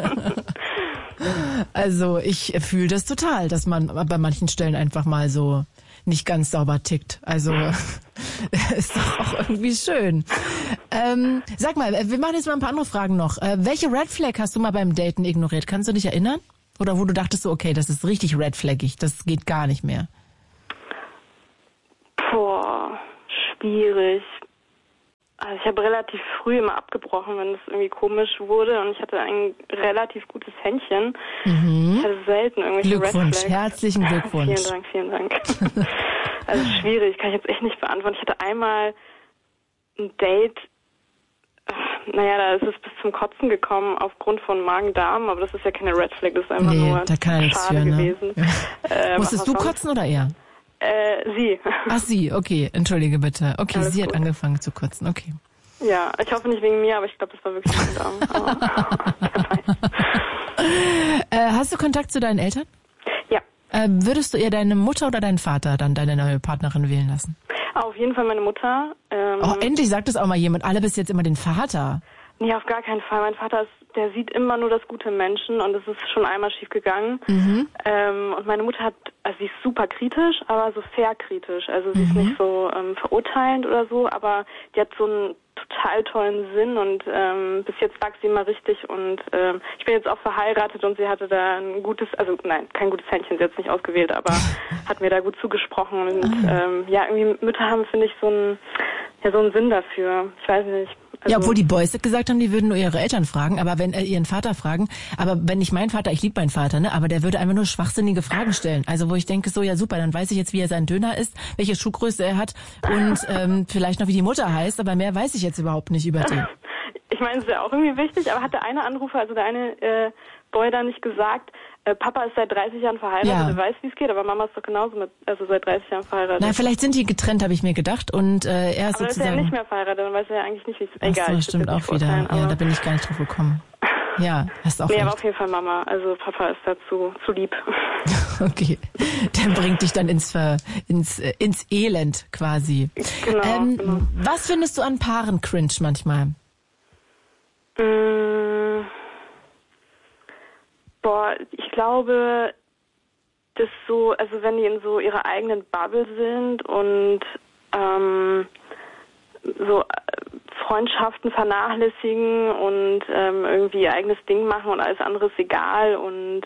Speaker 2: Also ich fühle das total, dass man bei manchen Stellen einfach mal so nicht ganz sauber tickt. Also ist doch auch irgendwie schön. Sag mal, wir machen jetzt mal ein paar andere Fragen noch. Welche Red Flag hast du mal beim Daten ignoriert? Kannst du dich erinnern? Oder wo du dachtest so, okay, das ist richtig red flaggig, das geht gar nicht mehr?
Speaker 10: Boah, schwierig. Also ich habe relativ früh immer abgebrochen, wenn es irgendwie komisch wurde, und ich hatte ein relativ gutes Händchen. Ich hatte selten irgendwelche Red Flags.
Speaker 2: Herzlichen Glückwunsch.
Speaker 10: Vielen Dank. Also schwierig, kann ich jetzt echt nicht beantworten. Ich hatte einmal ein Date, da ist es bis zum Kotzen gekommen aufgrund von Magen-Darm, aber das ist ja keine Red Flag, das ist einfach nur
Speaker 2: da kann ja
Speaker 10: schade gewesen.
Speaker 2: Ja. Musstest du kotzen oder er?
Speaker 10: Sie.
Speaker 2: Ach, sie, okay, entschuldige bitte. Okay,
Speaker 10: Alles
Speaker 2: sie
Speaker 10: gut.
Speaker 2: hat angefangen zu kotzen, okay.
Speaker 10: Ja, ich hoffe nicht wegen mir, aber ich glaube, das war wirklich mein Darm.
Speaker 2: Hast du Kontakt zu deinen Eltern?
Speaker 10: Ja.
Speaker 2: Würdest du eher deine Mutter oder deinen Vater dann deine neue Partnerin wählen lassen?
Speaker 10: Auf jeden Fall meine Mutter.
Speaker 2: Endlich sagt es auch mal jemand. Alle bis jetzt immer den Vater.
Speaker 10: Nee, auf gar keinen Fall. Mein Vater der sieht immer nur das Gute im Menschen, und es ist schon einmal schief gegangen. Und meine Mutter sie ist super kritisch, aber so fair kritisch. Also sie ist nicht so verurteilend oder so, aber die hat so einen total tollen Sinn, und bis jetzt lag sie immer richtig, und ich bin jetzt auch verheiratet, und sie hatte da ein gutes, kein gutes Händchen, sie hat es nicht ausgewählt, aber hat mir da gut zugesprochen, und irgendwie Mütter haben, finde ich, so einen Sinn dafür. Ich weiß nicht. Also,
Speaker 2: ja, obwohl die Boys gesagt haben, die würden nur ihre Eltern fragen, aber wenn ihren Vater fragen, aber wenn nicht mein Vater, ich liebe meinen Vater, ne, aber der würde einfach nur schwachsinnige Fragen stellen. Also wo ich denke, so, ja super, dann weiß ich jetzt, wie er sein Döner isst, welche Schuhgröße er hat und vielleicht noch, wie die Mutter heißt, aber mehr weiß ich jetzt überhaupt nicht über den.
Speaker 10: Ich meine, es ist ja auch irgendwie wichtig, aber hat der eine Anrufer, also der eine Boy da nicht gesagt, Papa ist seit 30 Jahren verheiratet, er weiß, wie es geht, aber Mama ist doch genauso seit 30 Jahren verheiratet.
Speaker 2: Na, vielleicht sind die getrennt, habe ich mir gedacht, und er ist
Speaker 10: aber
Speaker 2: sozusagen...
Speaker 10: ist er ja nicht mehr verheiratet, dann weiß er ja eigentlich nicht, wie es ist. Egal.
Speaker 2: Das stimmt auch wieder. Ja, da bin ich gar nicht drauf gekommen. Ja, hast auch recht.
Speaker 10: Aber auf jeden Fall Mama, also Papa ist dazu zu lieb.
Speaker 2: Okay, der bringt dich dann ins Elend quasi.
Speaker 10: Genau.
Speaker 2: Was findest du an Paaren cringe manchmal?
Speaker 10: Ich glaube, dass wenn die in so ihrer eigenen Bubble sind und Freundschaften vernachlässigen und irgendwie ihr eigenes Ding machen und alles andere ist egal, und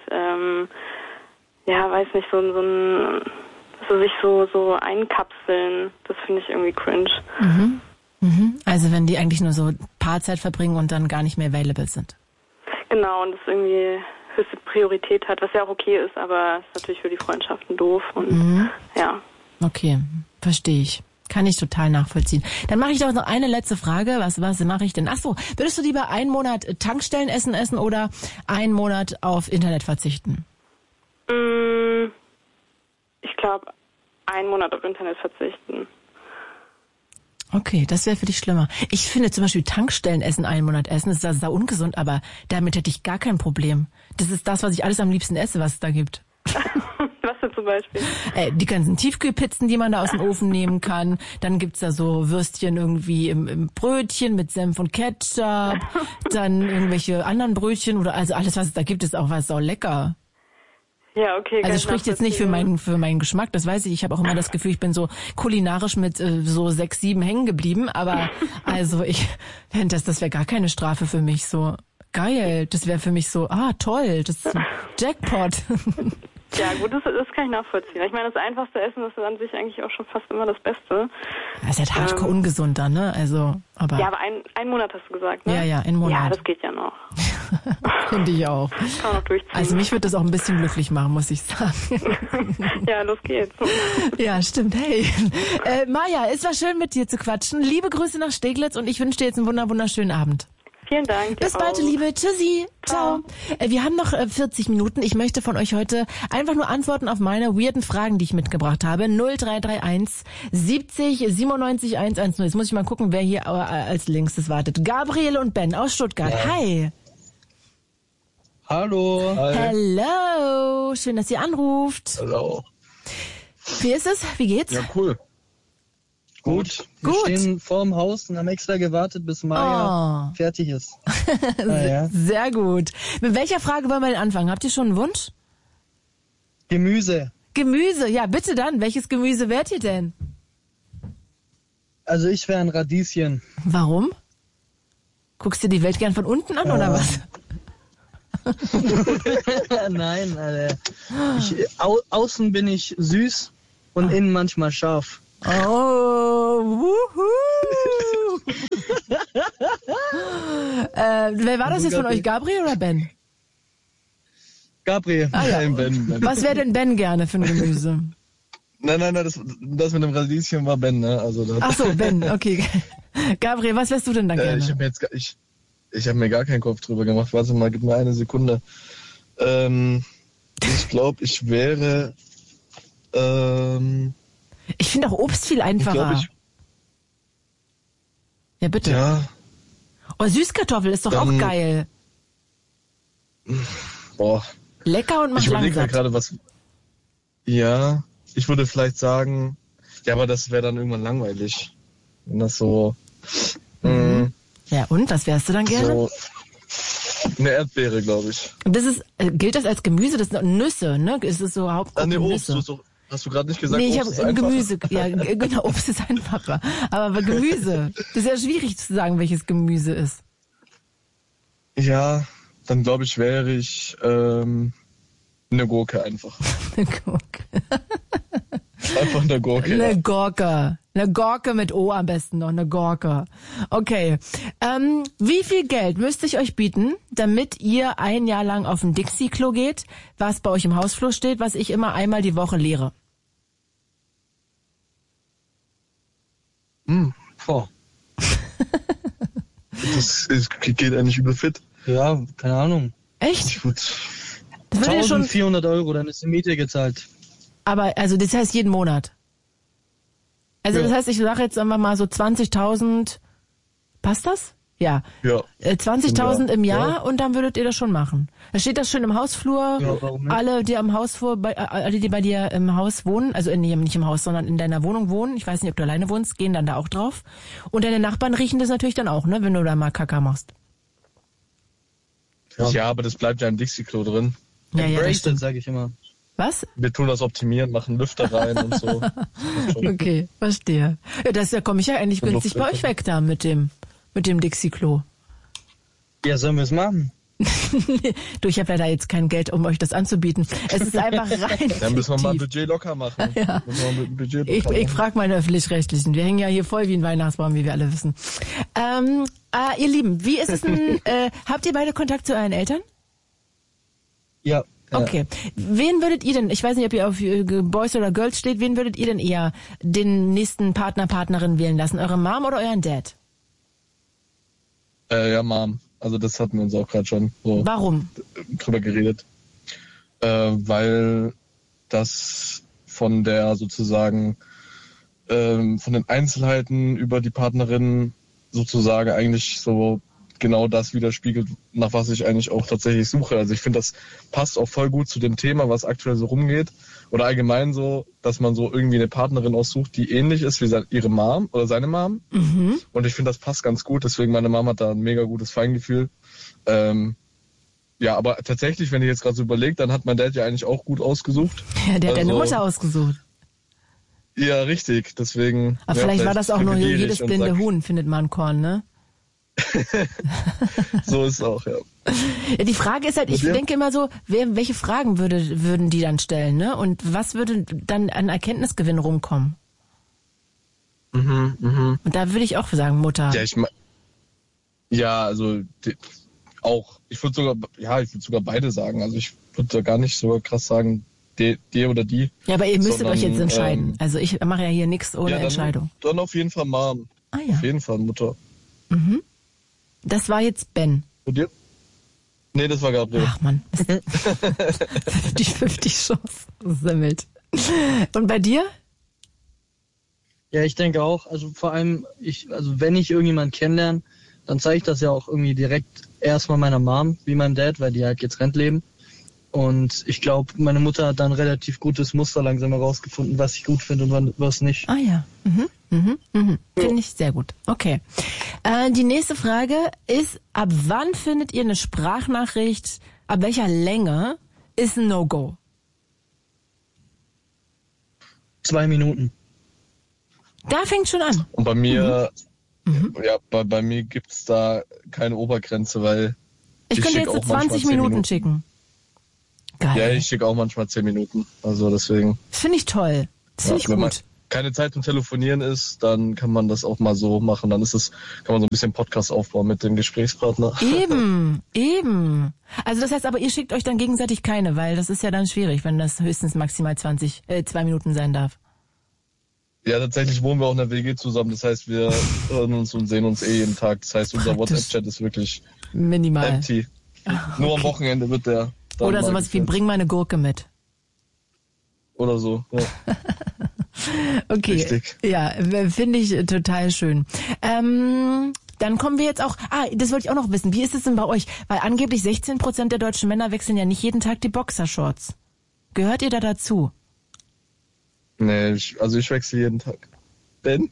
Speaker 10: weiß nicht, sich so einkapseln, das finde ich irgendwie cringe.
Speaker 2: Also wenn die eigentlich nur so Paarzeit verbringen und dann gar nicht mehr available sind.
Speaker 10: Genau, und das irgendwie höchste Priorität hat, was ja auch okay ist, aber ist natürlich für die Freundschaften doof, und ja. Okay, verstehe ich. Kann ich total nachvollziehen. Dann mache ich doch noch eine letzte Frage. Was mache ich denn? Ach so, würdest du lieber einen Monat Tankstellenessen essen oder einen Monat auf Internet verzichten? Ich glaube, einen Monat auf Internet verzichten.
Speaker 2: Okay, das wäre für dich schlimmer. Ich finde zum Beispiel Tankstellenessen einen Monat essen, ist da ungesund, aber damit hätte ich gar kein Problem. Das ist das, was ich alles am liebsten esse, was es da gibt.
Speaker 10: Was denn zum Beispiel?
Speaker 2: Die ganzen Tiefkühlpizzen, die man da aus dem Ofen nehmen kann. Dann gibt's da so Würstchen irgendwie im Brötchen mit Senf und Ketchup. Dann irgendwelche anderen Brötchen oder also alles, was es da gibt, ist auch lecker.
Speaker 10: Ja, okay.
Speaker 2: Also spricht jetzt nicht für meinen Geschmack, das weiß ich. Ich habe auch immer das Gefühl, ich bin so kulinarisch mit so 6, 7 hängen geblieben. Aber also ich fände das wäre gar keine Strafe für mich. So geil, das wäre für mich so, toll, das ist Jackpot.
Speaker 10: Ja gut, das kann ich nachvollziehen. Ich meine, das einfachste Essen ist an sich eigentlich auch schon fast immer das Beste.
Speaker 2: Das ist halt hardcore ungesund dann, ne? Also, aber...
Speaker 10: Ja, aber einen Monat hast du gesagt, ne?
Speaker 2: Ja, einen Monat.
Speaker 10: Ja, das geht ja noch.
Speaker 2: Finde ich auch.
Speaker 10: Kann man noch durchziehen.
Speaker 2: Also mich würde das auch ein bisschen glücklich machen, muss ich sagen.
Speaker 10: Ja, los geht's.
Speaker 2: Ja, stimmt. Hey, Maja, es war schön mit dir zu quatschen. Liebe Grüße nach Steglitz und ich wünsche dir jetzt einen wunderschönen Abend.
Speaker 10: Vielen Dank.
Speaker 2: Bis bald, Liebe. Tschüssi. Ciao. Wir haben noch 40 Minuten. Ich möchte von euch heute einfach nur Antworten auf meine weirden Fragen, die ich mitgebracht habe. 0331 70 97 110. Jetzt muss ich mal gucken, wer hier als Linkstes wartet. Gabriel und Ben aus Stuttgart. Ja. Hi.
Speaker 11: Hallo.
Speaker 2: Hi. Hello. Schön, dass ihr anruft.
Speaker 11: Hallo.
Speaker 2: Wie ist es? Wie geht's?
Speaker 11: Ja, cool. Gut. Wir stehen vorm Haus und haben extra gewartet, bis Maja fertig ist.
Speaker 2: Sehr gut. Mit welcher Frage wollen wir denn anfangen? Habt ihr schon einen Wunsch?
Speaker 11: Gemüse.
Speaker 2: Gemüse, ja bitte dann. Welches Gemüse wärt ihr denn?
Speaker 11: Also ich wäre ein Radieschen.
Speaker 2: Warum? Guckst du die Welt gern von unten an oder was?
Speaker 11: Nein, Alter. Außen bin ich süß und innen manchmal scharf.
Speaker 2: Oh, wuhu. Wer war das jetzt von euch, Gabriel oder Ben?
Speaker 11: Gabriel.
Speaker 2: Ah, ja.
Speaker 6: Nein, Ben.
Speaker 2: Was wäre denn Ben gerne für ein Gemüse?
Speaker 6: Nein, das mit dem Radieschen war Ben, ne? Also
Speaker 2: Ach so, Ben, okay. Gabriel, was wärst du denn dann gerne?
Speaker 6: Ich habe mir gar keinen Kopf drüber gemacht. Warte mal, gib mir eine Sekunde. Ich glaube, ich wäre...
Speaker 2: Ich finde auch Obst viel einfacher. Ja, bitte.
Speaker 6: Ja.
Speaker 2: Oh, Süßkartoffel ist doch auch geil.
Speaker 6: Boah.
Speaker 2: Lecker und macht
Speaker 6: Ich überlege
Speaker 2: langsam.
Speaker 6: gerade, was... Ja, ich würde vielleicht sagen... Ja, aber das wäre dann irgendwann langweilig. Wenn das so...
Speaker 2: Ja, und? Was wärst du dann gerne?
Speaker 6: So eine Erdbeere, glaube ich.
Speaker 2: Und das ist, gilt das als Gemüse? Das sind Nüsse, ne? Ist es so Hauptgruppe
Speaker 6: Obst. Hast du gerade nicht gesagt,
Speaker 2: nee, ich
Speaker 6: Obst
Speaker 2: habe
Speaker 6: ist
Speaker 2: Gemüse. Ja, genau, Obst ist einfacher. Aber Gemüse, das ist ja schwierig zu sagen, welches Gemüse ist.
Speaker 6: Ja, dann glaube ich, wäre ich eine Gurke einfach.
Speaker 2: Eine Gurke.
Speaker 6: Einfach eine Gurke.
Speaker 2: Eine Gurke. Eine Gurke mit O am besten noch, eine Gurke. Okay. Wie viel Geld müsste ich euch bieten, damit ihr ein Jahr lang auf ein Dixie-Klo geht, was bei euch im Hausflur steht, was ich immer einmal die Woche leere?
Speaker 6: Das geht eigentlich übel fit.
Speaker 11: Ja, keine Ahnung.
Speaker 2: Echt?
Speaker 11: Das 1400 Euro, dann ist die Miete gezahlt.
Speaker 2: Aber, also das heißt jeden Monat? Also
Speaker 11: Ja.
Speaker 2: das heißt, ich sage jetzt einfach mal so 20.000, passt das? Ja. 20.000 im Jahr und dann würdet ihr das schon machen. Da steht das schön im Hausflur.
Speaker 11: Ja, warum nicht?
Speaker 2: Alle, die am Hausflur, alle, die bei dir im Haus wohnen, also nicht im Haus, sondern in deiner Wohnung wohnen, ich weiß nicht, ob du alleine wohnst, gehen dann da auch drauf. Und deine Nachbarn riechen das natürlich dann auch, ne, wenn du da mal Kaka machst.
Speaker 6: Ja, aber das bleibt ja im Dixie-Klo drin.
Speaker 2: Ja,
Speaker 11: Embrace it, sage ich immer.
Speaker 2: Was?
Speaker 6: Wir tun das optimieren, machen Lüfter rein und so.
Speaker 2: Okay, verstehe. Ja, da komme ich ja eigentlich günstig bei euch weg da mit dem Dixie-Klo.
Speaker 11: Ja, sollen wir es machen?
Speaker 2: Du, ich habe leider jetzt kein Geld, um euch das anzubieten. Es ist einfach rein.
Speaker 6: Dann müssen wir mal ein Budget locker machen.
Speaker 2: Ja. Ich frage meine Öffentlich-Rechtlichen. Wir hängen ja hier voll wie ein Weihnachtsbaum, wie wir alle wissen. Ihr Lieben, wie ist es denn, habt ihr beide Kontakt zu euren Eltern?
Speaker 11: Ja.
Speaker 2: Okay. Wen würdet ihr denn, ich weiß nicht, ob ihr auf Boys oder Girls steht, wen würdet ihr denn eher den nächsten Partner, Partnerin wählen lassen? Eure Mom oder euren Dad?
Speaker 6: Ja, Mom. Also das hatten wir uns auch gerade schon so
Speaker 2: Warum?
Speaker 6: drüber geredet. Weil das von der sozusagen von den Einzelheiten über die Partnerin sozusagen eigentlich so genau das widerspiegelt, nach was ich eigentlich auch tatsächlich suche. Also ich finde, das passt auch voll gut zu dem Thema, was aktuell so rumgeht. Oder allgemein so, dass man so irgendwie eine Partnerin aussucht, die ähnlich ist wie ihre Mom oder seine Mom.
Speaker 2: Mhm.
Speaker 6: Und ich finde, das passt ganz gut. Deswegen, meine Mom hat da ein mega gutes Feingefühl. Ja, aber tatsächlich, wenn ich jetzt gerade so überlege, dann hat mein Dad ja eigentlich auch gut ausgesucht.
Speaker 2: Ja, der hat deine Mutter ausgesucht.
Speaker 6: Ja, richtig. Deswegen.
Speaker 2: Aber vielleicht war das auch nur jedes blinde Huhn, findet man Korn, ne?
Speaker 6: So ist es auch, ja.
Speaker 2: Ja, die Frage ist halt, ich denke immer so, welche Fragen würden die dann stellen, ne? Und was würde dann an Erkenntnisgewinn rumkommen? Und da würde ich auch sagen, Mutter.
Speaker 6: Ja, also auch. Ich würde sogar beide sagen. Also ich würde gar nicht so krass sagen, der oder die.
Speaker 2: Ja, aber ihr müsstet euch jetzt entscheiden. Also ich mache ja hier nichts ohne Entscheidung.
Speaker 6: Dann auf jeden Fall Mom.
Speaker 2: Ah ja.
Speaker 6: Auf jeden Fall Mutter.
Speaker 2: Mhm. Das war jetzt Ben.
Speaker 6: Und dir? Nee, das war Gabriel.
Speaker 2: Ach man, 50-50 Chance. Semmelt. Und bei dir?
Speaker 11: Ja, ich denke auch. Also vor allem, wenn ich irgendjemanden kennenlerne, dann zeige ich das ja auch irgendwie direkt erstmal meiner Mom, wie meinem Dad, weil die halt getrennt leben. Und ich glaube, meine Mutter hat dann ein relativ gutes Muster langsam herausgefunden, was ich gut finde und was nicht.
Speaker 2: Ah ja. Finde ich sehr gut. Okay. Die nächste Frage ist, ab wann findet ihr eine Sprachnachricht, ab welcher Länge ist ein No-Go?
Speaker 11: 2 Minuten.
Speaker 2: Da fängt schon an.
Speaker 6: Und bei mir, bei mir gibt's da keine Obergrenze, weil
Speaker 2: ich könnte jetzt so 20 Minuten schicken. Geil.
Speaker 6: Ja, ich schicke auch manchmal 10 Minuten. Also deswegen.
Speaker 2: Das finde ich toll. Das finde ich gut.
Speaker 6: Wenn man keine Zeit zum Telefonieren ist, dann kann man das auch mal so machen. Dann kann man so ein bisschen Podcast aufbauen mit dem Gesprächspartner.
Speaker 2: Eben. Also das heißt aber, ihr schickt euch dann gegenseitig keine, weil das ist ja dann schwierig, wenn das höchstens maximal 2 Minuten sein darf.
Speaker 6: Ja, tatsächlich wohnen wir auch in der WG zusammen. Das heißt, wir hören uns und sehen uns jeden Tag. Das heißt, unser WhatsApp-Chat ist wirklich
Speaker 2: minimal.
Speaker 6: Empty. Nur am Wochenende wird der.
Speaker 2: Oder sowas wie, bring meine Gurke mit.
Speaker 6: Oder so, ja.
Speaker 2: Okay.
Speaker 6: Richtig.
Speaker 2: Ja, finde ich total schön. Dann kommen wir jetzt auch, das wollte ich auch noch wissen. Wie ist es denn bei euch? Weil angeblich 16% der deutschen Männer wechseln ja nicht jeden Tag die Boxershorts. Gehört ihr da dazu?
Speaker 6: Nee, ich wechsle jeden Tag. Ben?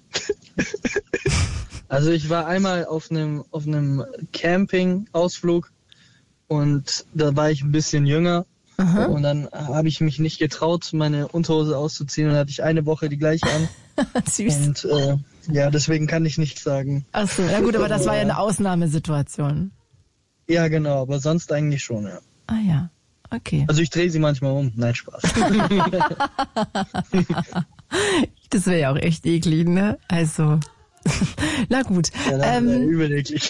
Speaker 11: Also ich war einmal auf einem Camping-Ausflug und da war ich ein bisschen jünger. Aha. Und dann habe ich mich nicht getraut, meine Unterhose auszuziehen und dann hatte ich eine Woche die gleiche an.
Speaker 2: Süß.
Speaker 11: Und deswegen kann ich nichts sagen.
Speaker 2: Ach so, ja gut, aber das war ja eine Ausnahmesituation.
Speaker 11: Ja, genau, aber sonst eigentlich schon, ja.
Speaker 2: Ah ja, okay.
Speaker 11: Also ich drehe sie manchmal um. Nein, Spaß.
Speaker 2: Das wäre ja auch echt eklig, ne? Also, na gut.
Speaker 11: Ja, übereklig.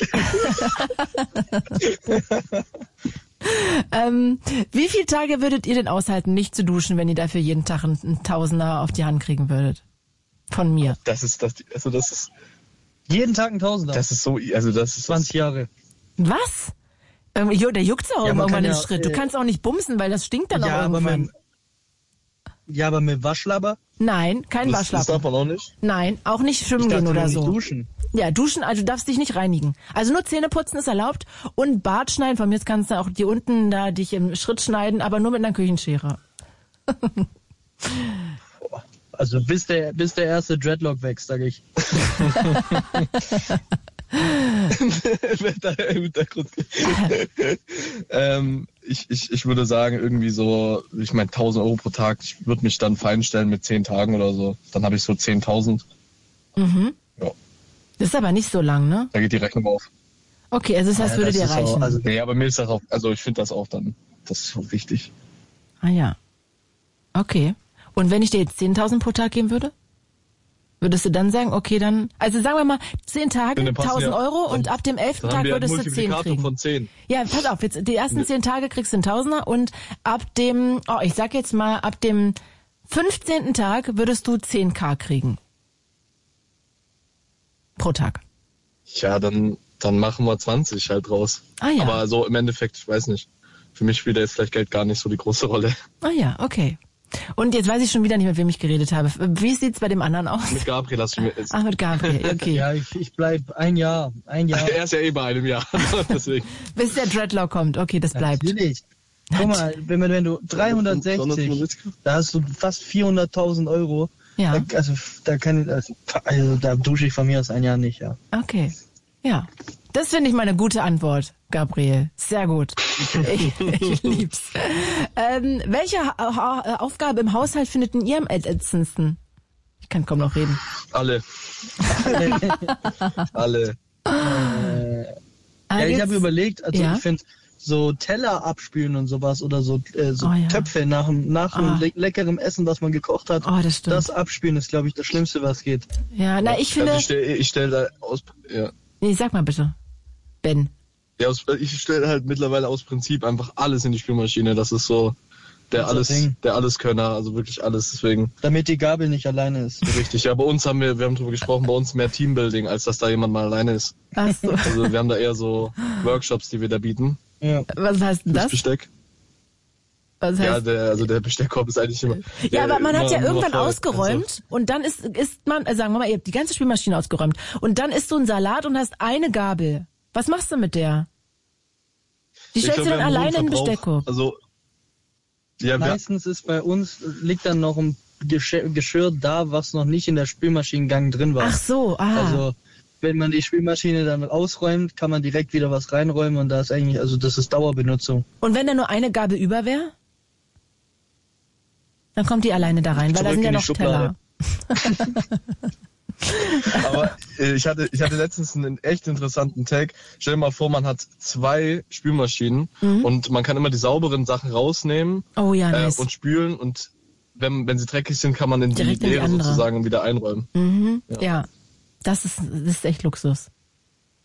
Speaker 2: Wie viele Tage würdet ihr denn aushalten, nicht zu duschen, wenn ihr dafür jeden Tag einen Tausender auf die Hand kriegen würdet? Von mir.
Speaker 6: Das ist
Speaker 11: jeden Tag ein Tausender.
Speaker 6: Das ist so, also das ist
Speaker 11: 20 Jahre.
Speaker 2: Was? Der juckt's auch irgendwann im Schritt. Du kannst auch nicht bumsen, weil das stinkt dann auch irgendwann.
Speaker 11: Aber mit Waschlaber?
Speaker 2: Nein, kein Waschlaber.
Speaker 6: Das darf man auch nicht?
Speaker 2: Nein, auch nicht schwimmen gehen oder so.
Speaker 11: Nicht duschen.
Speaker 2: Ja, duschen, also du darfst dich nicht reinigen. Also nur Zähne putzen ist erlaubt und Bart schneiden. Von mir jetzt kannst du auch die unten da dich im Schritt schneiden, aber nur mit einer Küchenschere.
Speaker 11: Also bis der erste Dreadlock wächst, sag ich.
Speaker 6: Ich würde sagen, irgendwie so, 1.000 Euro pro Tag. Ich würde mich dann fein stellen mit 10 Tagen oder so. Dann habe ich so 10.000.
Speaker 2: Mhm.
Speaker 6: Ja.
Speaker 2: Das ist aber nicht so lang, ne?
Speaker 6: Da geht die Rechnung auf.
Speaker 2: Okay, also das würde dir reichen.
Speaker 6: Ja, aber mir ist das auch, also ich finde das auch dann, das ist so wichtig.
Speaker 2: Ah ja. Okay. Und wenn ich dir jetzt 10.000 pro Tag geben würde? Würdest du dann sagen, okay, dann, also sagen wir mal 10 Tage, 1.000 Euro und ab dem 11. Tag würdest du 10 kriegen.
Speaker 6: Von 10.
Speaker 2: Ja, pass auf, jetzt die ersten 10 Tage kriegst du einen Tausender und ab dem, ich sag jetzt mal, ab dem 15. Tag würdest du 10.000 kriegen. Pro Tag.
Speaker 6: Ja, dann machen wir 20 halt raus.
Speaker 2: Ah ja.
Speaker 6: Aber so im Endeffekt, ich weiß nicht, für mich spielt jetzt vielleicht Geld gar nicht so die große Rolle.
Speaker 2: Ah ja, okay. Und jetzt weiß ich schon wieder nicht, mit wem ich geredet habe. Wie sieht's bei dem anderen aus?
Speaker 6: Mit Gabriel hast du mir jetzt.
Speaker 2: Ach, mit Gabriel, okay.
Speaker 11: Ja, ich bleib ein Jahr.
Speaker 6: Er ist ja bei einem Jahr, deswegen.
Speaker 2: Bis der Dreadlock kommt, okay, das bleibt.
Speaker 11: Natürlich. Guck mal, wenn du 360, da hast du fast 400.000 Euro.
Speaker 2: Ja.
Speaker 11: Da dusche ich von mir aus ein Jahr nicht, ja.
Speaker 2: Okay. Ja. Das finde ich mal eine gute Antwort, Gabriel. Sehr gut. Ich lieb's. Welche Aufgabe im Haushalt findet ihr am ätzendsten? Ich kann kaum noch reden.
Speaker 6: Alle.
Speaker 11: Ich habe überlegt, also ich finde so Teller abspülen und sowas oder so Töpfe nach leckerem Essen, was man gekocht hat.
Speaker 2: Oh, das stimmt.
Speaker 11: Das Abspülen ist, glaube ich, das Schlimmste, was geht.
Speaker 2: Ja, na, ich finde...
Speaker 6: Also ich stelle da aus... Ja.
Speaker 2: Nee, sag mal bitte. Ben.
Speaker 6: Ja, ich stelle halt mittlerweile aus Prinzip einfach alles in die Spülmaschine. Das ist so
Speaker 7: der Alleskönner, also wirklich alles, deswegen.
Speaker 11: Damit die Gabel nicht alleine ist.
Speaker 7: Richtig, ja, bei uns wir haben drüber gesprochen, bei uns mehr Teambuilding, als dass da jemand mal alleine ist.
Speaker 2: Ach so.
Speaker 7: Also wir haben da eher so Workshops, die wir da bieten.
Speaker 11: Ja.
Speaker 2: Was heißt denn das?
Speaker 7: Besteck.
Speaker 2: Was heißt?
Speaker 7: Ja, der Besteckkorb ist eigentlich immer...
Speaker 2: Ja, aber man hat ja irgendwann ausgeräumt und dann isst man, sagen wir mal, ihr habt die ganze Spülmaschine ausgeräumt und dann isst du einen Salat und hast eine Gabel. Was machst du mit der? Die stellst du dann alleine in den Besteckkorb?
Speaker 7: Also, ja,
Speaker 11: meistens ist bei uns, liegt dann noch ein Geschirr da, was noch nicht in der Spülmaschinengang drin war.
Speaker 2: Ach so, aha.
Speaker 11: Also, wenn man die Spülmaschine dann ausräumt, kann man direkt wieder was reinräumen und da ist eigentlich, also das ist Dauerbenutzung.
Speaker 2: Und wenn da nur eine Gabel über wäre? Dann kommt die alleine da rein, weil da sind ja noch Teller.
Speaker 7: Aber ich hatte letztens einen echt interessanten Tag. Stell dir mal vor, man hat 2 Spülmaschinen und man kann immer die sauberen Sachen rausnehmen und spülen und wenn sie dreckig sind, kann man in die leere sozusagen wieder einräumen.
Speaker 2: Ja, das ist echt Luxus.